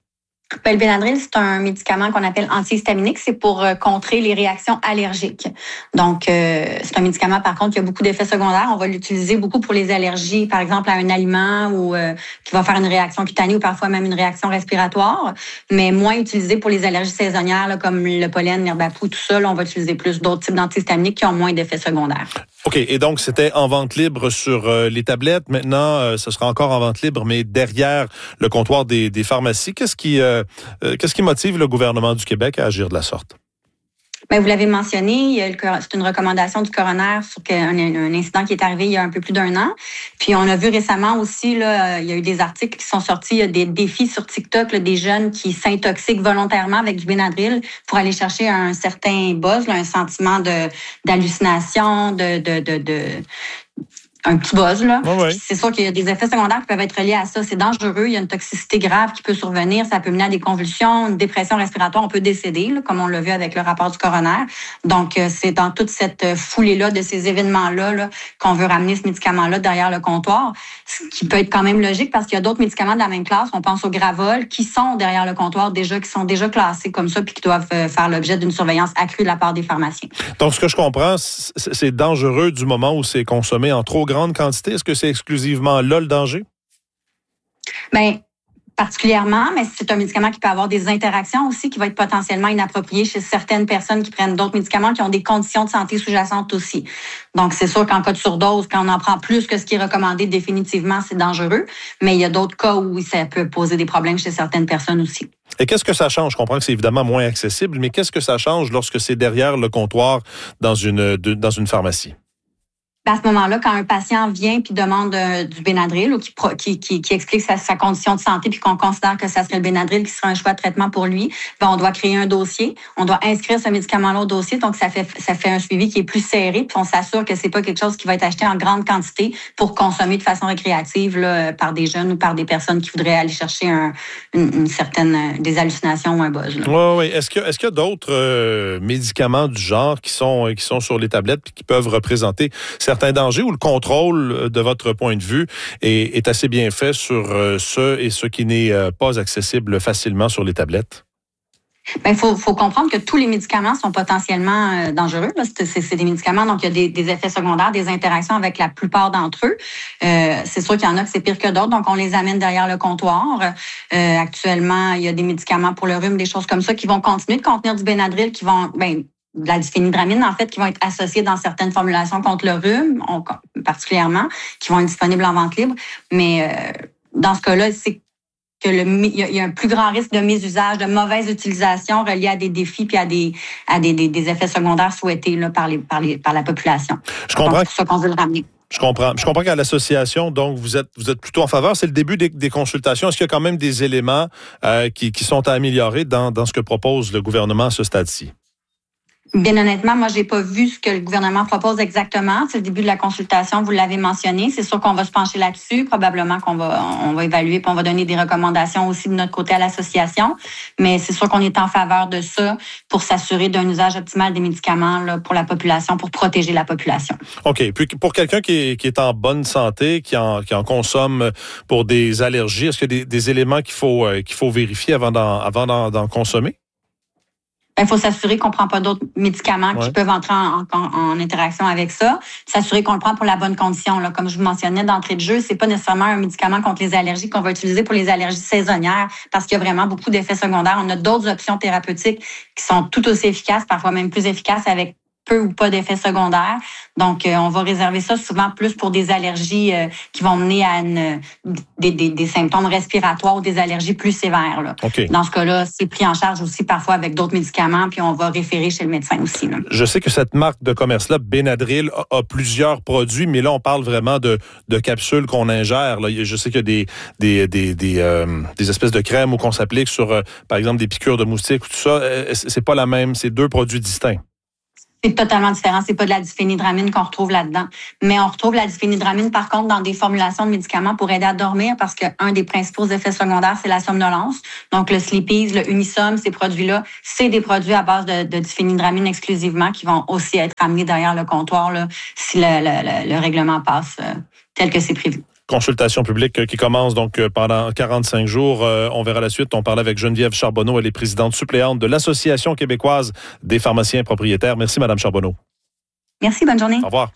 Ben, le Benadryl, c'est un médicament qu'on appelle antihistaminique. C'est pour euh, contrer les réactions allergiques. Donc, euh, c'est un médicament, par contre, qui a beaucoup d'effets secondaires. On va l'utiliser beaucoup pour les allergies, par exemple, à un aliment ou euh, qui va faire une réaction cutanée ou parfois même une réaction respiratoire, mais moins utilisé pour les allergies saisonnières, là, comme le pollen, l'herbe à poux, tout ça. Là, on va utiliser plus d'autres types d'antihistaminiques qui ont moins d'effets secondaires. OK. Et donc, c'était en vente libre sur euh, les tablettes. Maintenant, euh, ce sera encore en vente libre, mais derrière le comptoir des, des pharmacies. Qu'est-ce qui... Euh, Euh, qu'est-ce qui motive le gouvernement du Québec à agir de la sorte? Bien, vous l'avez mentionné, c'est une recommandation du coroner sur un, un incident qui est arrivé il y a un peu plus d'un an. Puis on a vu récemment aussi, là, il y a eu des articles qui sont sortis, il y a des défis sur TikTok, là, des jeunes qui s'intoxiquent volontairement avec du Benadryl pour aller chercher un certain buzz, là, un sentiment de d'hallucination, de... de, de, de un petit buzz, là. Oh oui. C'est sûr qu'il y a des effets secondaires qui peuvent être reliés à ça. C'est dangereux. Il y a une toxicité grave qui peut survenir. Ça peut mener à des convulsions, une dépression respiratoire. On peut décéder, là, comme on l'a vu avec le rapport du coroner. Donc, c'est dans toute cette foulée-là de ces événements-là là, qu'on veut ramener ce médicament-là derrière le comptoir. Ce qui peut être quand même logique parce qu'il y a d'autres médicaments de la même classe. On pense au Gravol qui sont derrière le comptoir déjà, qui sont déjà classés comme ça puis qui doivent faire l'objet d'une surveillance accrue de la part des pharmaciens. Donc, ce que je comprends, c'est dangereux du moment où c'est consommé en trop grande quantité. Est-ce que c'est exclusivement là le danger? Bien, particulièrement, mais c'est un médicament qui peut avoir des interactions aussi qui va être potentiellement inapproprié chez certaines personnes qui prennent d'autres médicaments qui ont des conditions de santé sous-jacentes aussi. Donc, c'est sûr qu'en cas de surdose, quand on en prend plus que ce qui est recommandé, définitivement, c'est dangereux. Mais il y a d'autres cas où ça peut poser des problèmes chez certaines personnes aussi. Et qu'est-ce que ça change? Je comprends que c'est évidemment moins accessible, mais qu'est-ce que ça change lorsque c'est derrière le comptoir dans une, de, dans une pharmacie? À ce moment-là, quand un patient vient puis demande euh, du Benadryl ou qui, qui, qui, qui explique sa, sa condition de santé puis qu'on considère que ça serait le Benadryl qui serait un choix de traitement pour lui, ben on doit créer un dossier, on doit inscrire ce médicament-là au dossier, donc ça fait ça fait un suivi qui est plus serré puis on s'assure que c'est pas quelque chose qui va être acheté en grande quantité pour consommer de façon récréative là, par des jeunes ou par des personnes qui voudraient aller chercher un, une, une certaine des hallucinations ou un buzz. Oui, oui. Est-ce que est-ce qu'il y a d'autres euh, médicaments du genre qui sont qui sont sur les tablettes puis qui peuvent représenter certains dangers ou le contrôle, de votre point de vue, est, est assez bien fait sur ce et ce qui n'est pas accessible facilement sur les tablettes? Bien, il faut, faut comprendre que tous les médicaments sont potentiellement euh, dangereux. Là. C'est, c'est, c'est des médicaments, donc il y a des, des effets secondaires, des interactions avec la plupart d'entre eux. Euh, c'est sûr qu'il y en a que c'est pire que d'autres, donc on les amène derrière le comptoir. Euh, actuellement, il y a des médicaments pour le rhume, des choses comme ça, qui vont continuer de contenir du Benadryl, qui vont... Ben, de la diphénhydramine, en fait, qui vont être associées dans certaines formulations contre le rhume, on, particulièrement, qui vont être disponibles en vente libre. Mais euh, dans ce cas-là, c'est que le il y, y a un plus grand risque de mésusage, de mauvaise utilisation reliée à des défis puis à des à des, des, des effets secondaires souhaités là, par les par les par la population. Je comprends. Donc, c'est ça qu'on veut le ramener. Je comprends. Je comprends qu'à l'association, donc, vous êtes vous êtes plutôt en faveur. C'est le début des, des consultations. Est-ce qu'il y a quand même des éléments euh, qui, qui sont à améliorer dans, dans ce que propose le gouvernement à ce stade-ci? Bien honnêtement, moi, j'ai pas vu ce que le gouvernement propose exactement. C'est le début de la consultation, vous l'avez mentionné. C'est sûr qu'on va se pencher là-dessus. Probablement qu'on va, on va évaluer puis on va donner des recommandations aussi de notre côté à l'association. Mais c'est sûr qu'on est en faveur de ça pour s'assurer d'un usage optimal des médicaments là, pour la population, pour protéger la population. OK. Puis pour quelqu'un qui est, qui est en bonne santé, qui en, qui en consomme pour des allergies, est-ce qu'il y a des, des éléments qu'il faut, euh, qu'il faut vérifier avant d'en, avant d'en, d'en consommer? Il faut s'assurer qu'on ne prend pas d'autres médicaments ouais. qui peuvent entrer en, en, en interaction avec ça. S'assurer qu'on le prend pour la bonne condition. Là. Comme je vous mentionnais d'entrée de jeu, c'est pas nécessairement un médicament contre les allergies qu'on va utiliser pour les allergies saisonnières parce qu'il y a vraiment beaucoup d'effets secondaires. On a d'autres options thérapeutiques qui sont tout aussi efficaces, parfois même plus efficaces avec peu ou pas d'effets secondaires. Donc, euh, on va réserver ça souvent plus pour des allergies euh, qui vont mener à une, des, des, des symptômes respiratoires ou des allergies plus sévères. Là. Okay. Dans ce cas-là, c'est pris en charge aussi parfois avec d'autres médicaments, puis on va référer chez le médecin aussi. Là. Je sais que cette marque de commerce-là, Benadryl, a, a plusieurs produits, mais là, on parle vraiment de, de capsules qu'on ingère. Là. Je sais qu'il y a des, des, des, des, euh, des espèces de crèmes où qu'on s'applique sur, euh, par exemple, des piqûres de moustiques ou tout ça. C'est pas la même, c'est deux produits distincts. C'est totalement différent. C'est pas de la diphénidramine qu'on retrouve là-dedans. Mais on retrouve la diphénidramine, par contre, dans des formulations de médicaments pour aider à dormir parce qu'un des principaux effets secondaires, c'est la somnolence. Donc, le Sleepies, le Unisom, ces produits-là, c'est des produits à base de, de diphénidramine exclusivement qui vont aussi être amenés derrière le comptoir là, si le, le, le, le règlement passe euh, tel que c'est prévu. Consultation publique qui commence donc pendant quarante-cinq jours. Euh, on verra la suite. On parlait avec Geneviève Charbonneau. Elle est présidente suppléante de l'Association québécoise des pharmaciens propriétaires. Merci, Madame Charbonneau. Merci, bonne journée. Au revoir.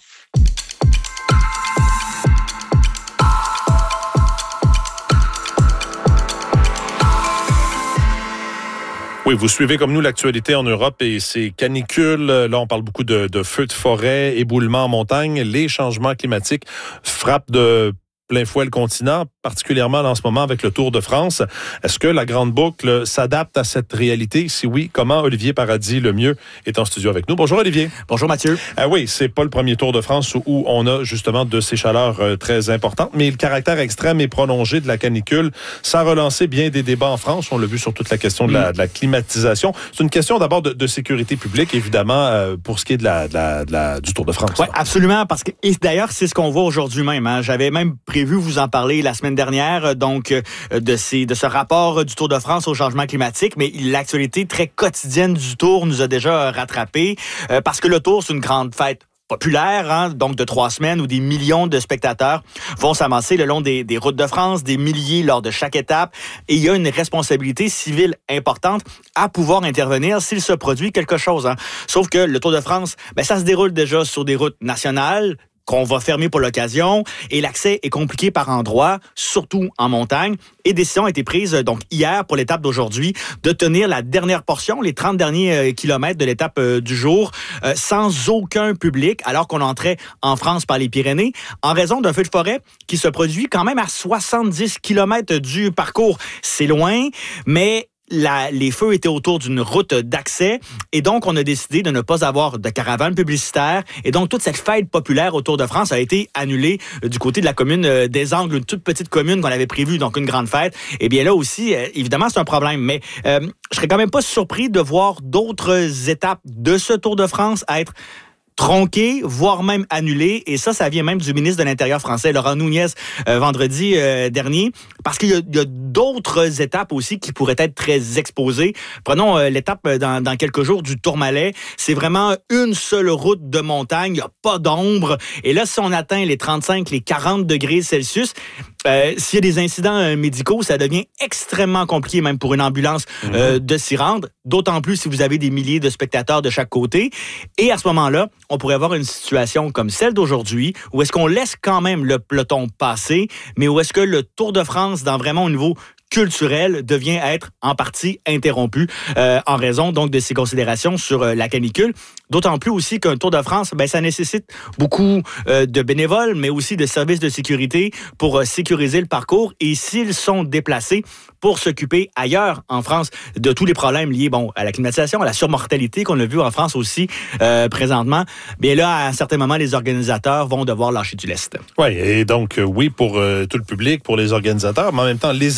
Oui, vous suivez comme nous l'actualité en Europe et ces canicules. Là, on parle beaucoup de, de feux de forêt, éboulements en montagne. Les changements climatiques frappent de plein fouet le continent, particulièrement en ce moment avec le Tour de France. Est-ce que la Grande Boucle s'adapte à cette réalité? Si oui, comment? Olivier Paradis, le mieux, est en studio avec nous. Bonjour Olivier. Bonjour Mathieu. Ah oui, c'est pas le premier Tour de France où on a justement de ces chaleurs euh, très importantes, mais le caractère extrême et prolongé de la canicule, ça a relancé bien des débats en France. On l'a vu sur toute la question de la, de la climatisation. C'est une question d'abord de, de sécurité publique, évidemment, euh, pour ce qui est de la, de la, de la, du Tour de France. Oui, absolument, parce que et d'ailleurs, c'est ce qu'on voit aujourd'hui même. Hein. J'avais même prévu vous en parler la semaine dernière, donc de, ces, de ce rapport du Tour de France au changement climatique, mais l'actualité très quotidienne du Tour nous a déjà rattrapés, euh, parce que le Tour, c'est une grande fête populaire, hein, donc de trois semaines où des millions de spectateurs vont s'amasser le long des, des routes de France, des milliers lors de chaque étape, et il y a une responsabilité civile importante à pouvoir intervenir s'il se produit quelque chose. Hein. Sauf que le Tour de France, ben, ça se déroule déjà sur des routes nationales, qu'on va fermer pour l'occasion, et l'accès est compliqué par endroits, surtout en montagne. Et décision a été prise donc hier pour l'étape d'aujourd'hui de tenir la dernière portion, les trente derniers euh, kilomètres de l'étape euh, du jour, euh, sans aucun public, alors qu'on entrait en France par les Pyrénées, en raison d'un feu de forêt qui se produit quand même à soixante-dix kilomètres du parcours. C'est loin, mais La, les feux étaient autour d'une route d'accès et donc on a décidé de ne pas avoir de caravane publicitaire et donc toute cette fête populaire autour de France a été annulée euh, du côté de la commune euh, des Angles, une toute petite commune qu'on avait prévue, donc une grande fête. Et bien là aussi, euh, évidemment, c'est un problème, mais euh, je serais quand même pas surpris de voir d'autres étapes de ce Tour de France être tronqué, voire même annulé. Et ça, ça vient même du ministre de l'Intérieur français, Laurent Nunez, euh, vendredi euh, dernier, parce qu'il y a, il y a d'autres étapes aussi qui pourraient être très exposées. Prenons euh, l'étape dans, dans quelques jours du Tourmalet. C'est vraiment une seule route de montagne. Il n'y a pas d'ombre. Et là, si on atteint les trente-cinq, les quarante degrés Celsius, Euh, s'il y a des incidents euh, médicaux, ça devient extrêmement compliqué, même pour une ambulance, mmh. euh, de s'y rendre. D'autant plus si vous avez des milliers de spectateurs de chaque côté. Et à ce moment-là, on pourrait avoir une situation comme celle d'aujourd'hui, où est-ce qu'on laisse quand même le peloton passer, mais où est-ce que le Tour de France, dans vraiment au niveau culturel, devient être en partie interrompu euh, en raison donc de ces considérations sur euh, la canicule. D'autant plus aussi qu'un Tour de France, ben, ça nécessite beaucoup euh, de bénévoles, mais aussi de services de sécurité pour euh, sécuriser le parcours. Et s'ils sont déplacés pour s'occuper ailleurs en France de tous les problèmes liés bon, à la climatisation, à la surmortalité qu'on a vu en France aussi euh, présentement, bien là, à un certain moment, les organisateurs vont devoir lâcher du lest. Oui, et donc, euh, oui, pour euh, tout le public, pour les organisateurs, mais en même temps, les athlètes qui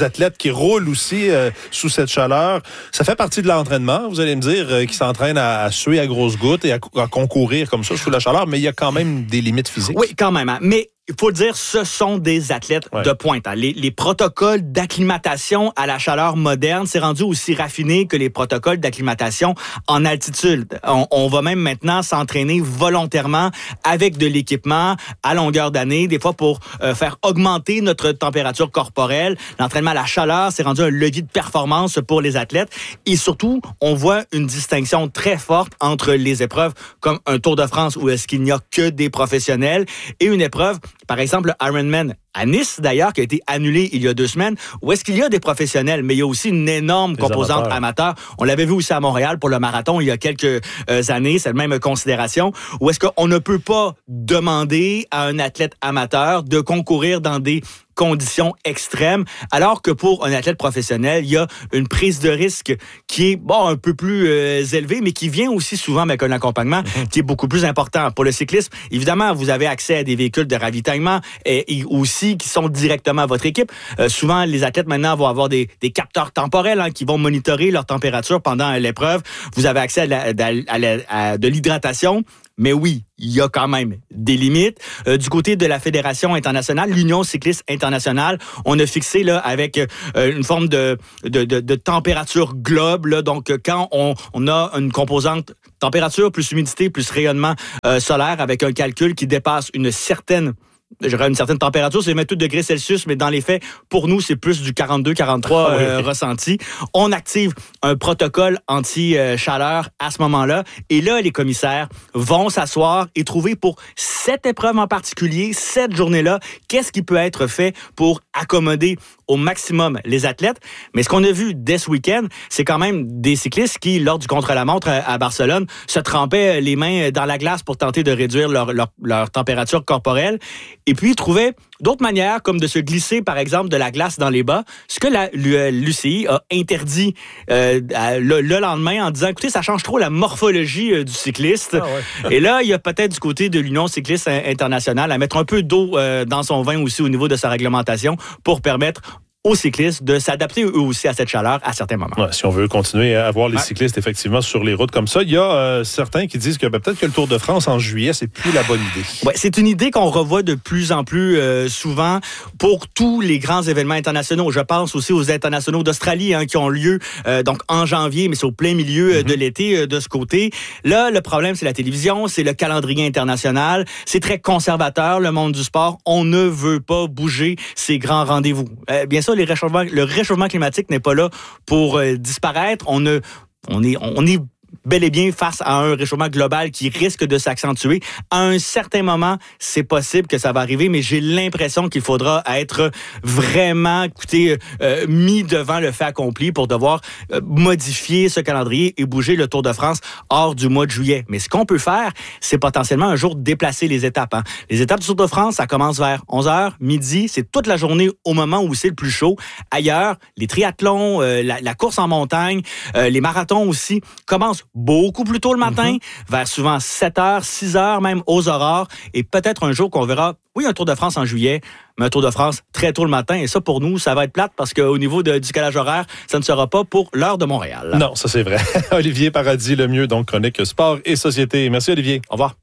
qui roulent aussi euh, sous cette chaleur. Ça fait partie de l'entraînement, vous allez me dire, euh, qui s'entraînent à, à suer à grosses gouttes et à, à concourir comme ça sous la chaleur, mais il y a quand même des limites physiques. Oui, quand même. Hein. Mais il faut le dire, ce sont des athlètes ouais. de pointe. Hein. Les, les protocoles d'acclimatation à la chaleur moderne, c'est rendu aussi raffiné que les protocoles d'acclimatation en altitude. On, on va même maintenant s'entraîner volontairement avec de l'équipement à longueur d'année, des fois pour euh, faire augmenter notre température corporelle. L'entraînement à la chaleur, c'est rendu un levier de performance pour les athlètes. Et surtout, on voit une distinction très forte entre les épreuves comme un Tour de France où est-ce qu'il n'y a que des professionnels et une épreuve, par exemple, le Ironman à Nice, d'ailleurs, qui a été annulé il y a deux semaines, où est-ce qu'il y a des professionnels, mais il y a aussi une énorme des composante amateur. amateur. On l'avait vu aussi à Montréal pour le marathon il y a quelques euh, années, c'est la même considération, où est-ce qu'on ne peut pas demander à un athlète amateur de concourir dans des conditions extrêmes, alors que pour un athlète professionnel, il y a une prise de risque qui est bon un peu plus euh, élevée, mais qui vient aussi souvent avec un accompagnement mm-hmm. qui est beaucoup plus important. Pour le cyclisme, évidemment, vous avez accès à des véhicules de ravitaillement et, et aussi qui sont directement à votre équipe. Euh, souvent, les athlètes maintenant vont avoir des, des capteurs temporels hein, qui vont monitorer leur température pendant l'épreuve. Vous avez accès à, la, à, la, à de l'hydratation. Mais oui, il y a quand même des limites. Euh, du côté de la Fédération internationale, l'Union cycliste internationale, on a fixé là avec euh, une forme de, de, de, de température globe. Là, donc, quand on, on a une composante température plus humidité plus rayonnement euh, solaire avec un calcul qui dépasse une certaine J'aurais une certaine température, c'est vingt-huit degrés Celsius, mais dans les faits, pour nous, c'est plus du quarante-deux quarante-trois ah, oui. euh, ressenti. On active un protocole anti-chaleur à ce moment-là. Et là, les commissaires vont s'asseoir et trouver pour cette épreuve en particulier, cette journée-là, qu'est-ce qui peut être fait pour accommoder au maximum les athlètes. Mais ce qu'on a vu dès ce week-end, c'est quand même des cyclistes qui, lors du contre-la-montre à Barcelone, se trempaient les mains dans la glace pour tenter de réduire leur, leur, leur température corporelle. Et puis, ils trouvaient d'autres manières, comme de se glisser, par exemple, de la glace dans les bas, ce que la, l'U C I a interdit euh, le, le lendemain en disant, écoutez, ça change trop la morphologie euh, du cycliste. Ah ouais. Et là, il y a peut-être du côté de l'Union cycliste internationale à mettre un peu d'eau euh, dans son vin aussi au niveau de sa réglementation pour permettre aux cyclistes de s'adapter eux aussi à cette chaleur à certains moments. Ouais, si on veut continuer à avoir les ouais. cyclistes effectivement sur les routes comme ça, il y a euh, certains qui disent que ben, peut-être que le Tour de France en juillet, c'est plus la bonne idée. Ouais, c'est une idée qu'on revoit de plus en plus euh, souvent pour tous les grands événements internationaux. Je pense aussi aux internationaux d'Australie hein, qui ont lieu euh, donc en janvier, mais c'est au plein milieu euh, mm-hmm. de l'été euh, de ce côté. Là, le problème, c'est la télévision, c'est le calendrier international. C'est très conservateur, le monde du sport. On ne veut pas bouger ces grands rendez-vous. Euh, bien sûr, les réchauffements, le réchauffement climatique n'est pas là pour euh, disparaître. On, ne, on, est, on est bel et bien face à un réchauffement global qui risque de s'accentuer. À un certain moment, c'est possible que ça va arriver, mais j'ai l'impression qu'il faudra être vraiment, écoutez, euh, mis devant le fait accompli pour devoir euh, modifier ce calendrier et bouger le Tour de France hors du mois de juillet. Mais ce qu'on peut faire, c'est potentiellement un jour déplacer les étapes. Hein. Les étapes du Tour de France, ça commence vers onze heures, midi, c'est toute la journée au moment où c'est le plus chaud. Ailleurs, les triathlons, euh, la, la course en montagne, euh, les marathons aussi commencent beaucoup plus tôt le matin, mm-hmm. vers souvent sept heures, six heures même aux aurores, et peut-être un jour qu'on verra, oui, un Tour de France en juillet, mais un Tour de France très tôt le matin, et ça pour nous, ça va être plate parce qu'au niveau de, du calage horaire, ça ne sera pas pour l'heure de Montréal. Non, ça c'est vrai. Olivier Paradis, le mieux, donc chronique sport et société. Merci Olivier. Au revoir.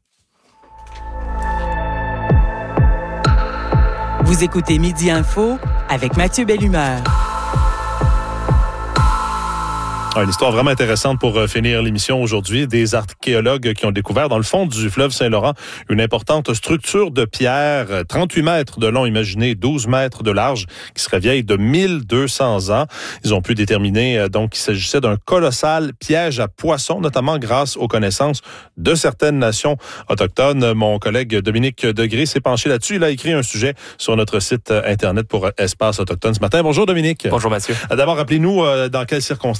Vous écoutez Midi Info avec Mathieu Bellumeur. Une histoire vraiment intéressante pour finir l'émission aujourd'hui. Des archéologues qui ont découvert dans le fond du fleuve Saint-Laurent une importante structure de pierre, trente-huit mètres de long, imaginez douze mètres de large, qui serait vieille de mille deux cents ans. Ils ont pu déterminer donc qu'il s'agissait d'un colossal piège à poissons, notamment grâce aux connaissances de certaines nations autochtones. Mon collègue Dominique Degré s'est penché là-dessus. Il a écrit un sujet sur notre site Internet pour Espace Autochtone ce matin. Bonjour Dominique. Bonjour Mathieu. D'abord, rappelez-nous dans quelles circonstances l'équipe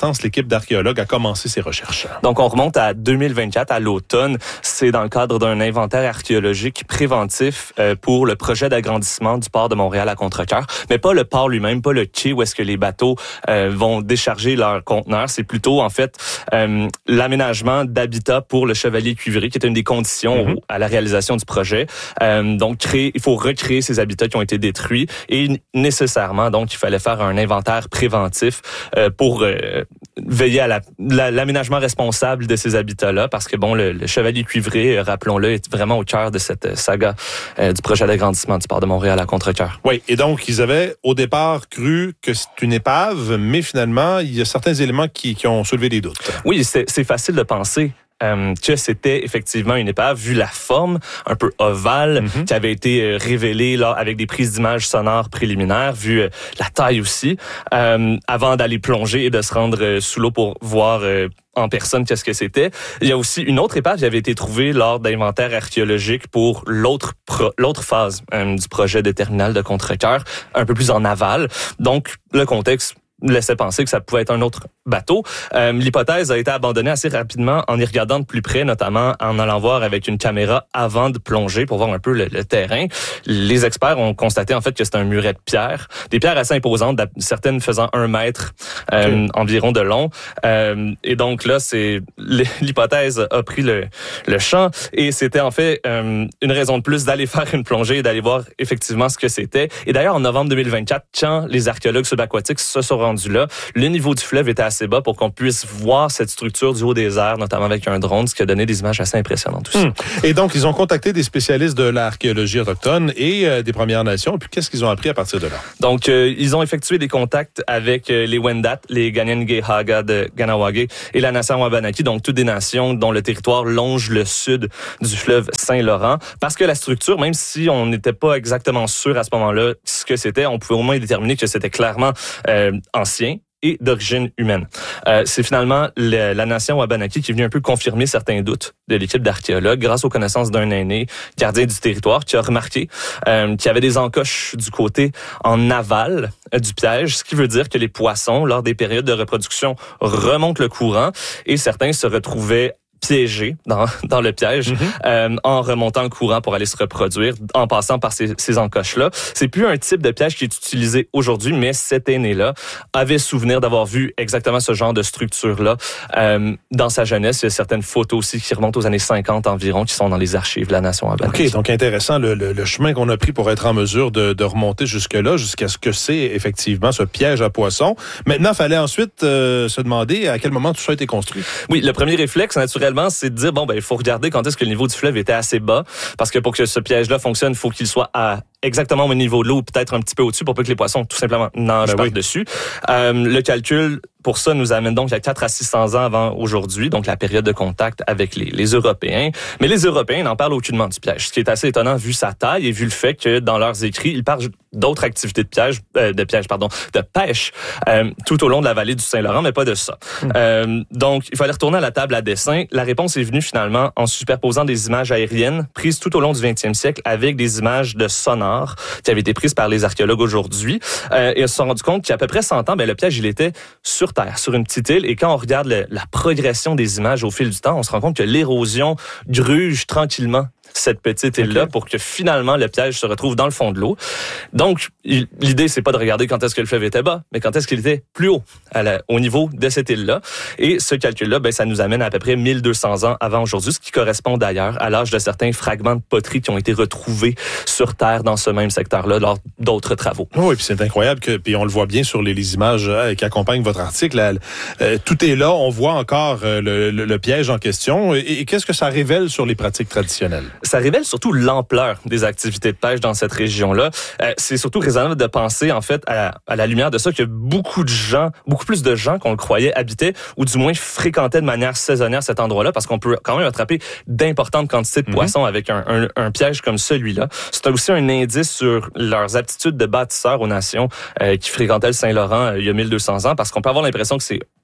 l'équipe d'archéologues a commencé ses recherches? Donc, on remonte à deux mille vingt-quatre, à l'automne. C'est dans le cadre d'un inventaire archéologique préventif euh, pour le projet d'agrandissement du port de Montréal à Contrecœur. Mais pas le port lui-même, pas le quai où est-ce que les bateaux euh, vont décharger leurs conteneurs. C'est plutôt, en fait, euh, l'aménagement d'habitat pour le Chevalier Cuivré, qui est une des conditions mm-hmm. à la réalisation du projet. Euh, donc, créer, il faut recréer ces habitats qui ont été détruits et nécessairement, donc, il fallait faire un inventaire préventif euh, pour euh, veiller à la, la, l'aménagement responsable de ces habitats-là, parce que, bon, le, le Chevalier Cuivré, euh, rappelons-le, est vraiment au cœur de cette saga euh, du projet d'agrandissement du port de Montréal à Contrecœur. Oui, et donc, ils avaient au départ cru que c'est une épave, mais finalement, il y a certains éléments qui, qui ont soulevé des doutes. Oui, c'est, c'est facile de penser Euh, que c'était effectivement une épave, vu la forme un peu ovale mm-hmm. qui avait été euh, révélée là avec des prises d'images sonores préliminaires, vu euh, la taille aussi, euh, avant d'aller plonger et de se rendre euh, sous l'eau pour voir euh, en personne qu'est-ce que c'était. Il y a aussi une autre épave qui avait été trouvée lors d'inventaires archéologiques pour l'autre pro- l'autre phase euh, du projet de terminal de Contrecœur, un peu plus en aval. Donc, le contexte laissait penser que ça pouvait être un autre bateau. Euh, l'hypothèse a été abandonnée assez rapidement en y regardant de plus près, notamment en allant voir avec une caméra avant de plonger pour voir un peu le, le terrain. Les experts ont constaté en fait que c'était un muret de pierre, des pierres assez imposantes, certaines faisant un mètre euh, okay. environ de long. Euh, et donc là, c'est l'hypothèse a pris le, le champ et c'était en fait euh, une raison de plus d'aller faire une plongée et d'aller voir effectivement ce que c'était. Et d'ailleurs, en novembre deux mille vingt-quatre, quand les archéologues subaquatiques se sont rendus là, le niveau du fleuve était assez bas pour qu'on puisse voir cette structure du haut des airs, notamment avec un drone, ce qui a donné des images assez impressionnantes aussi. Hum. Et donc, ils ont contacté des spécialistes de l'archéologie autochtone et euh, des Premières Nations. Et puis, qu'est-ce qu'ils ont appris à partir de là? Donc, euh, ils ont effectué des contacts avec euh, les Wendat, les Ganyengehaga de Ganawagé et la nation Wabanaki, donc toutes des nations dont le territoire longe le sud du fleuve Saint-Laurent. Parce que la structure, même si on n'était pas exactement sûr à ce moment-là ce que c'était, on pouvait au moins déterminer que c'était clairement euh, ancien et d'origine humaine. Euh, c'est finalement le, la nation Wabanaki qui est venue un peu confirmer certains doutes de l'équipe d'archéologues grâce aux connaissances d'un aîné gardien du territoire qui a remarqué euh, qu'il y avait des encoches du côté en aval euh, du piège, ce qui veut dire que les poissons, lors des périodes de reproduction, remontent le courant et certains se retrouvaient piégés dans, dans le piège mm-hmm. euh, en remontant le courant pour aller se reproduire, en passant par ces, ces encoches-là. C'est plus un type de piège qui est utilisé aujourd'hui, mais cet aîné-là avait souvenir d'avoir vu exactement ce genre de structure-là euh, dans sa jeunesse. Il y a certaines photos aussi qui remontent aux années cinquante environ, qui sont dans les archives de la nation Wabanaki. OK, donc intéressant le, le, le chemin qu'on a pris pour être en mesure de, de remonter jusque-là, jusqu'à ce que c'est effectivement ce piège à poissons. Maintenant, il fallait ensuite euh, se demander à quel moment tout ça a été construit. Oui, le premier réflexe, naturellement, c'est de dire, bon, ben, il faut regarder quand est-ce que le niveau du fleuve était assez bas, parce que pour que ce piège-là fonctionne, il faut qu'il soit à exactement au niveau de l'eau, peut-être un petit peu au-dessus, pour pas que les poissons, tout simplement, nagent ben par-dessus. Oui. Euh, le calcul, pour ça, nous amène donc à quatre à six cents ans avant aujourd'hui, donc la période de contact avec les, les Européens. Mais les Européens n'en parlent aucunement du piège, ce qui est assez étonnant vu sa taille et vu le fait que dans leurs écrits, ils parlent d'autres activités de piège, euh, de piège, pardon, de pêche euh, tout au long de la vallée du Saint-Laurent, mais pas de ça. Mmh. Euh, donc, il fallait retourner à la table à dessin. La réponse est venue finalement en superposant des images aériennes prises tout au long du vingtième siècle avec des images de sonar qui avaient été prises par les archéologues aujourd'hui. Euh, et ils se sont rendus compte qu'il y a à peu près cent ans, ben, le piège, il était sur Terre, sur une petite île. Et quand on regarde le, la progression des images au fil du temps, on se rend compte que l'érosion gruge tranquillement cette petite île-là okay. pour que finalement le piège se retrouve dans le fond de l'eau. Donc, il, l'idée, c'est pas de regarder quand est-ce que le fleuve était bas, mais quand est-ce qu'il était plus haut, à la, au niveau de cette île-là. Et ce calcul-là, ben, ça nous amène à, à peu près mille deux cents ans avant aujourd'hui, ce qui correspond d'ailleurs à l'âge de certains fragments de poterie qui ont été retrouvés sur Terre dans ce même secteur-là lors d'autres travaux. Oui, puis c'est incroyable, que, puis on le voit bien sur les, les images euh, qui accompagnent votre article. Là, euh, tout est là, on voit encore euh, le, le, le piège en question. Et, et qu'est-ce que ça révèle sur les pratiques traditionnelles? Ça révèle surtout l'ampleur des activités de pêche dans cette région-là. Euh, c'est surtout raisonnable de penser, en fait, à, à la lumière de ça, que beaucoup de gens, beaucoup plus de gens qu'on le croyait habitaient, ou du moins fréquentaient de manière saisonnière cet endroit-là, parce qu'on peut quand même attraper d'importantes quantités de mm-hmm. poissons avec un, un, un piège comme celui-là. C'est aussi un indice sur leurs aptitudes de bâtisseurs aux nations euh, qui fréquentaient le Saint-Laurent euh, il y a mille deux cents ans, parce qu'on peut avoir l'impression que c'est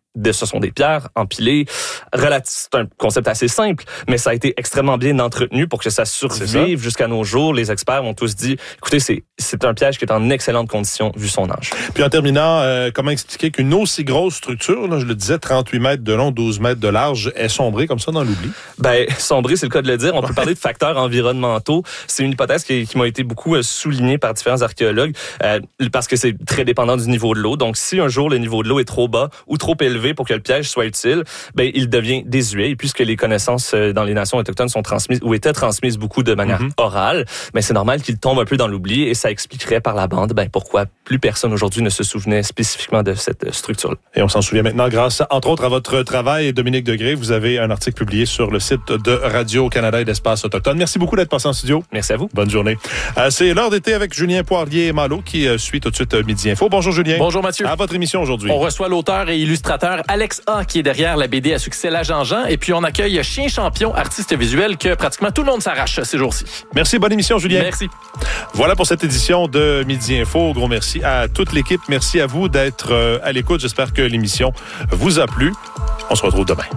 ce sont des pierres empilées. C'est un concept assez simple, mais ça a été extrêmement bien entretenu pour que ça survive jusqu'à nos jours. Les experts ont tous dit, écoutez, c'est, c'est un piège qui est en excellente condition vu son âge. Puis en terminant, euh, comment expliquer qu'une aussi grosse structure, là, je le disais, trente-huit mètres de long, douze mètres de large, est sombrée comme ça dans l'oubli? Ben, sombrée, c'est le cas de le dire. On peut parler de facteurs environnementaux. C'est une hypothèse qui, qui m'a été beaucoup soulignée par différents archéologues euh, parce que c'est très dépendant du niveau de l'eau. Donc, si un jour le niveau de l'eau est trop bas ou trop élevé pour que le piège soit utile, ben il devient désuet. Et puisque les connaissances dans les nations autochtones sont transmises ou étaient transmises beaucoup de manière mm-hmm. orale, ben c'est normal qu'il tombe un peu dans l'oubli et ça expliquerait par la bande ben pourquoi plus personne aujourd'hui ne se souvenait spécifiquement de cette structure-là. Et on s'en souvient maintenant grâce, entre autres, à votre travail, Dominique Degré. Vous avez un article publié sur le site de Radio-Canada et d'Espace Autochtone. Merci beaucoup d'être passé en studio. Merci à vous. Bonne journée. Euh, c'est l'heure d'été avec Julien Poirier-Malo qui euh, suit tout de suite euh, Midi Info. Bonjour Julien. Bonjour Mathieu. À votre émission aujourd'hui. On reçoit l'auteur et illustrateur Alex A qui est derrière la B D à succès La Jean-Jean. Et puis on accueille Chien Champion, artiste visuel que pratiquement tout le monde s'arrache ces jours-ci. Merci, bonne émission Julien. Merci. Voilà pour cette édition de Midi Info. Gros merci à toute l'équipe. Merci à vous d'être euh, à l'écoute. J'espère que l'émission vous a plu. On se retrouve demain.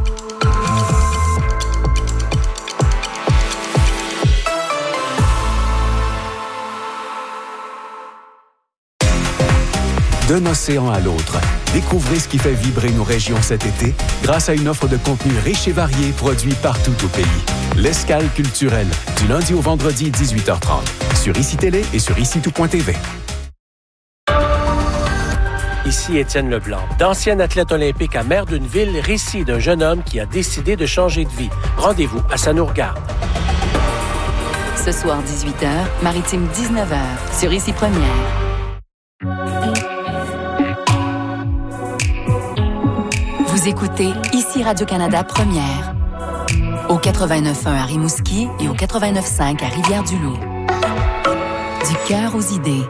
D'un océan à l'autre, découvrez ce qui fait vibrer nos régions cet été grâce à une offre de contenu riche et varié produit partout au pays. L'Escale culturelle, du lundi au vendredi dix-huit heures trente, sur I C I Télé et sur ici tout point T V. Ici Étienne Leblanc, d'ancien athlète olympique à Maire d'une ville, récit d'un jeune homme qui a décidé de changer de vie. Rendez-vous à Ça nous regarde. Ce soir dix-huit heures, Maritime dix-neuf heures, sur Ici Première. Vous écoutez Ici Radio-Canada Première. Au quatre-vingt-neuf point un à Rimouski et au quatre-vingt-neuf point cinq à Rivière-du-Loup. Du cœur aux idées.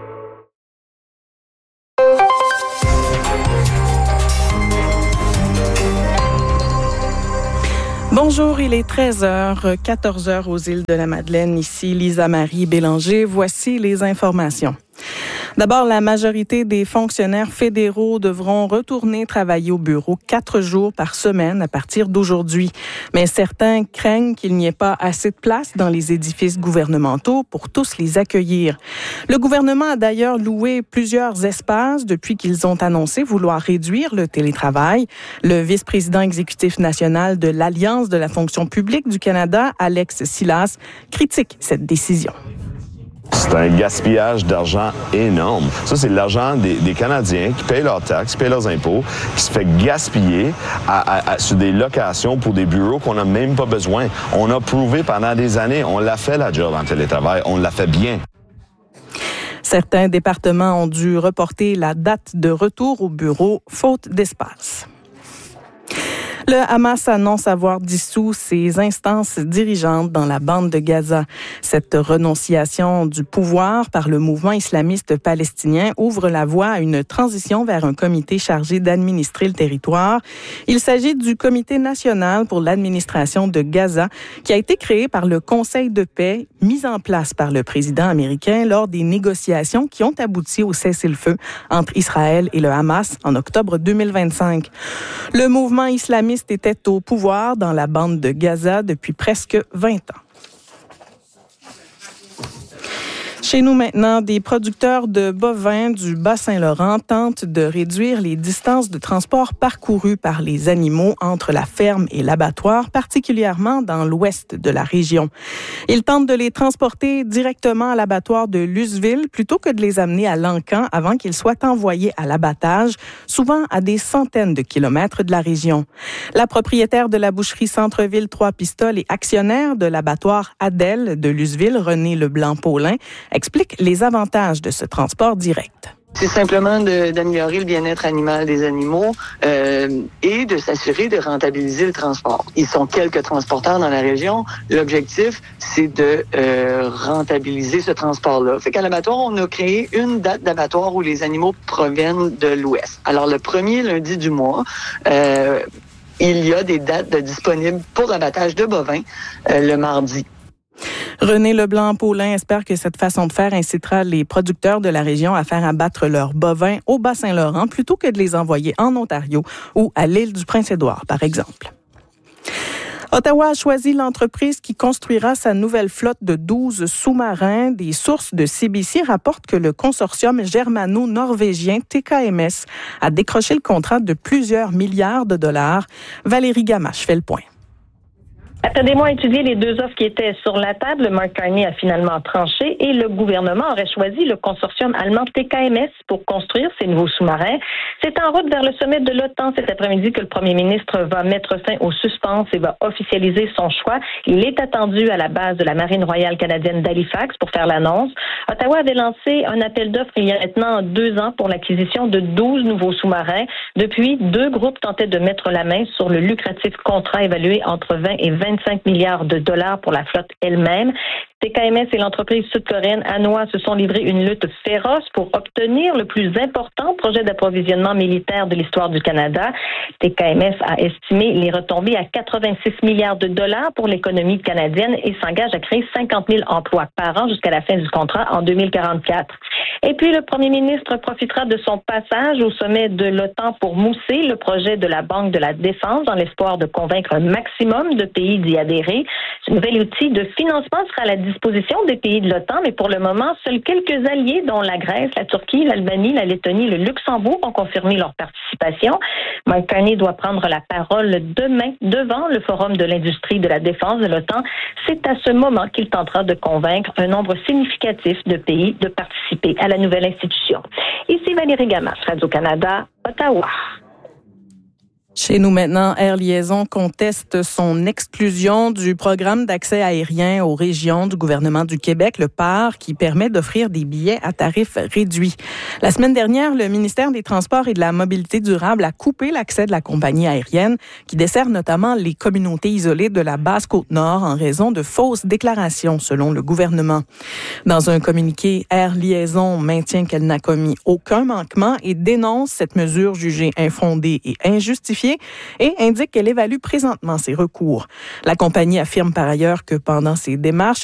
Bonjour, il est treize heures, quatorze heures aux îles de la Madeleine. Ici Lisa-Marie Bélanger. Voici les informations. D'abord, la majorité des fonctionnaires fédéraux devront retourner travailler au bureau quatre jours par semaine à partir d'aujourd'hui. Mais certains craignent qu'il n'y ait pas assez de place dans les édifices gouvernementaux pour tous les accueillir. Le gouvernement a d'ailleurs loué plusieurs espaces depuis qu'ils ont annoncé vouloir réduire le télétravail. Le vice-président exécutif national de l'Alliance de la fonction publique du Canada, Alex Silas, critique cette décision. C'est un gaspillage d'argent énorme. Ça, c'est l'argent des, des Canadiens qui payent leurs taxes, qui payent leurs impôts, qui se fait gaspiller à, à, à, sur des locations pour des bureaux qu'on n'a même pas besoin. On a prouvé pendant des années, on l'a fait la job en télétravail, on l'a fait bien. Certains départements ont dû reporter la date de retour au bureau, faute d'espace. Le Hamas annonce avoir dissous ses instances dirigeantes dans la bande de Gaza. Cette renonciation du pouvoir par le mouvement islamiste palestinien ouvre la voie à une transition vers un comité chargé d'administrer le territoire. Il s'agit du Comité national pour l'administration de Gaza, qui a été créé par le Conseil de paix, mis en place par le président américain lors des négociations qui ont abouti au cessez-le-feu entre Israël et le Hamas en octobre deux mille vingt-cinq. Le mouvement islamiste était au pouvoir dans la bande de Gaza depuis presque vingt ans. Chez nous maintenant, des producteurs de bovins du Bas-Saint-Laurent tentent de réduire les distances de transport parcourues par les animaux entre la ferme et l'abattoir, particulièrement dans l'ouest de la région. Ils tentent de les transporter directement à l'abattoir de Lusseville plutôt que de les amener à Lancan avant qu'ils soient envoyés à l'abattage, souvent à des centaines de kilomètres de la région. La propriétaire de la boucherie Centre-Ville Trois-Pistoles et actionnaire de l'abattoir Adèle de Lusseville, René Leblanc-Paulin, explique les avantages de ce transport direct. C'est simplement de, d'améliorer le bien-être animal des animaux euh, et de s'assurer de rentabiliser le transport. Ils sont quelques transporteurs dans la région. L'objectif, c'est de euh, rentabiliser ce transport-là. Fait qu'à l'abattoir, on a créé une date d'abattoir où les animaux proviennent de l'Ouest. Alors, le premier lundi du mois, euh, il y a des dates de disponibles pour l'abattage de bovins euh, le mardi. René Leblanc-Paulin espère que cette façon de faire incitera les producteurs de la région à faire abattre leurs bovins au Bas-Saint-Laurent plutôt que de les envoyer en Ontario ou à l'île du Prince-Édouard, par exemple. Ottawa a choisi l'entreprise qui construira sa nouvelle flotte de douze sous-marins. Des sources de C B C rapportent que le consortium germano-norvégien T K M S a décroché le contrat de plusieurs milliards de dollars. Valérie Gamache fait le point. Après des mois à étudier les deux offres qui étaient sur la table, Mark Carney a finalement tranché et le gouvernement aurait choisi le consortium allemand T K M S pour construire ces nouveaux sous-marins. C'est en route vers le sommet de l'OTAN cet après-midi que le premier ministre va mettre fin aux suspens et va officialiser son choix. Il est attendu à la base de la Marine royale canadienne d'Halifax pour faire l'annonce. Ottawa avait lancé un appel d'offres il y a maintenant deux ans pour l'acquisition de douze nouveaux sous-marins. Depuis, deux groupes tentaient de mettre la main sur le lucratif contrat évalué entre vingt et vingt-cinq milliards de dollars pour la flotte elle-même. T K M S et l'entreprise sud-coréenne Hanwha se sont livrés une lutte féroce pour obtenir le plus important projet d'approvisionnement militaire de l'histoire du Canada. T K M S a estimé les retombées à quatre-vingt-six milliards de dollars pour l'économie canadienne et s'engage à créer cinquante mille emplois par an jusqu'à la fin du contrat en deux mille quarante-quatre. Et puis, le premier ministre profitera de son passage au sommet de l'OTAN pour mousser le projet de la Banque de la Défense dans l'espoir de convaincre un maximum de pays d'y adhérer. Ce nouvel outil de financement sera à la disposition des pays de l'OTAN, mais pour le moment, seuls quelques alliés, dont la Grèce, la Turquie, l'Albanie, la Lettonie, le Luxembourg, ont confirmé leur participation. Mark Carney doit prendre la parole demain devant le Forum de l'industrie de la défense de l'OTAN. C'est à ce moment qu'il tentera de convaincre un nombre significatif de pays de participer à la nouvelle institution. Ici Valérie Gamache, Radio-Canada, Ottawa. Chez nous maintenant, Air Liaison conteste son exclusion du programme d'accès aérien aux régions du gouvernement du Québec, le P A R, qui permet d'offrir des billets à tarifs réduits. La semaine dernière, le ministère des Transports et de la Mobilité durable a coupé l'accès de la compagnie aérienne qui dessert notamment les communautés isolées de la Basse-Côte-Nord en raison de fausses déclarations, selon le gouvernement. Dans un communiqué, Air Liaison maintient qu'elle n'a commis aucun manquement et dénonce cette mesure jugée infondée et injustifiée et indique qu'elle évalue présentement ses recours. La compagnie affirme par ailleurs que pendant ses démarches,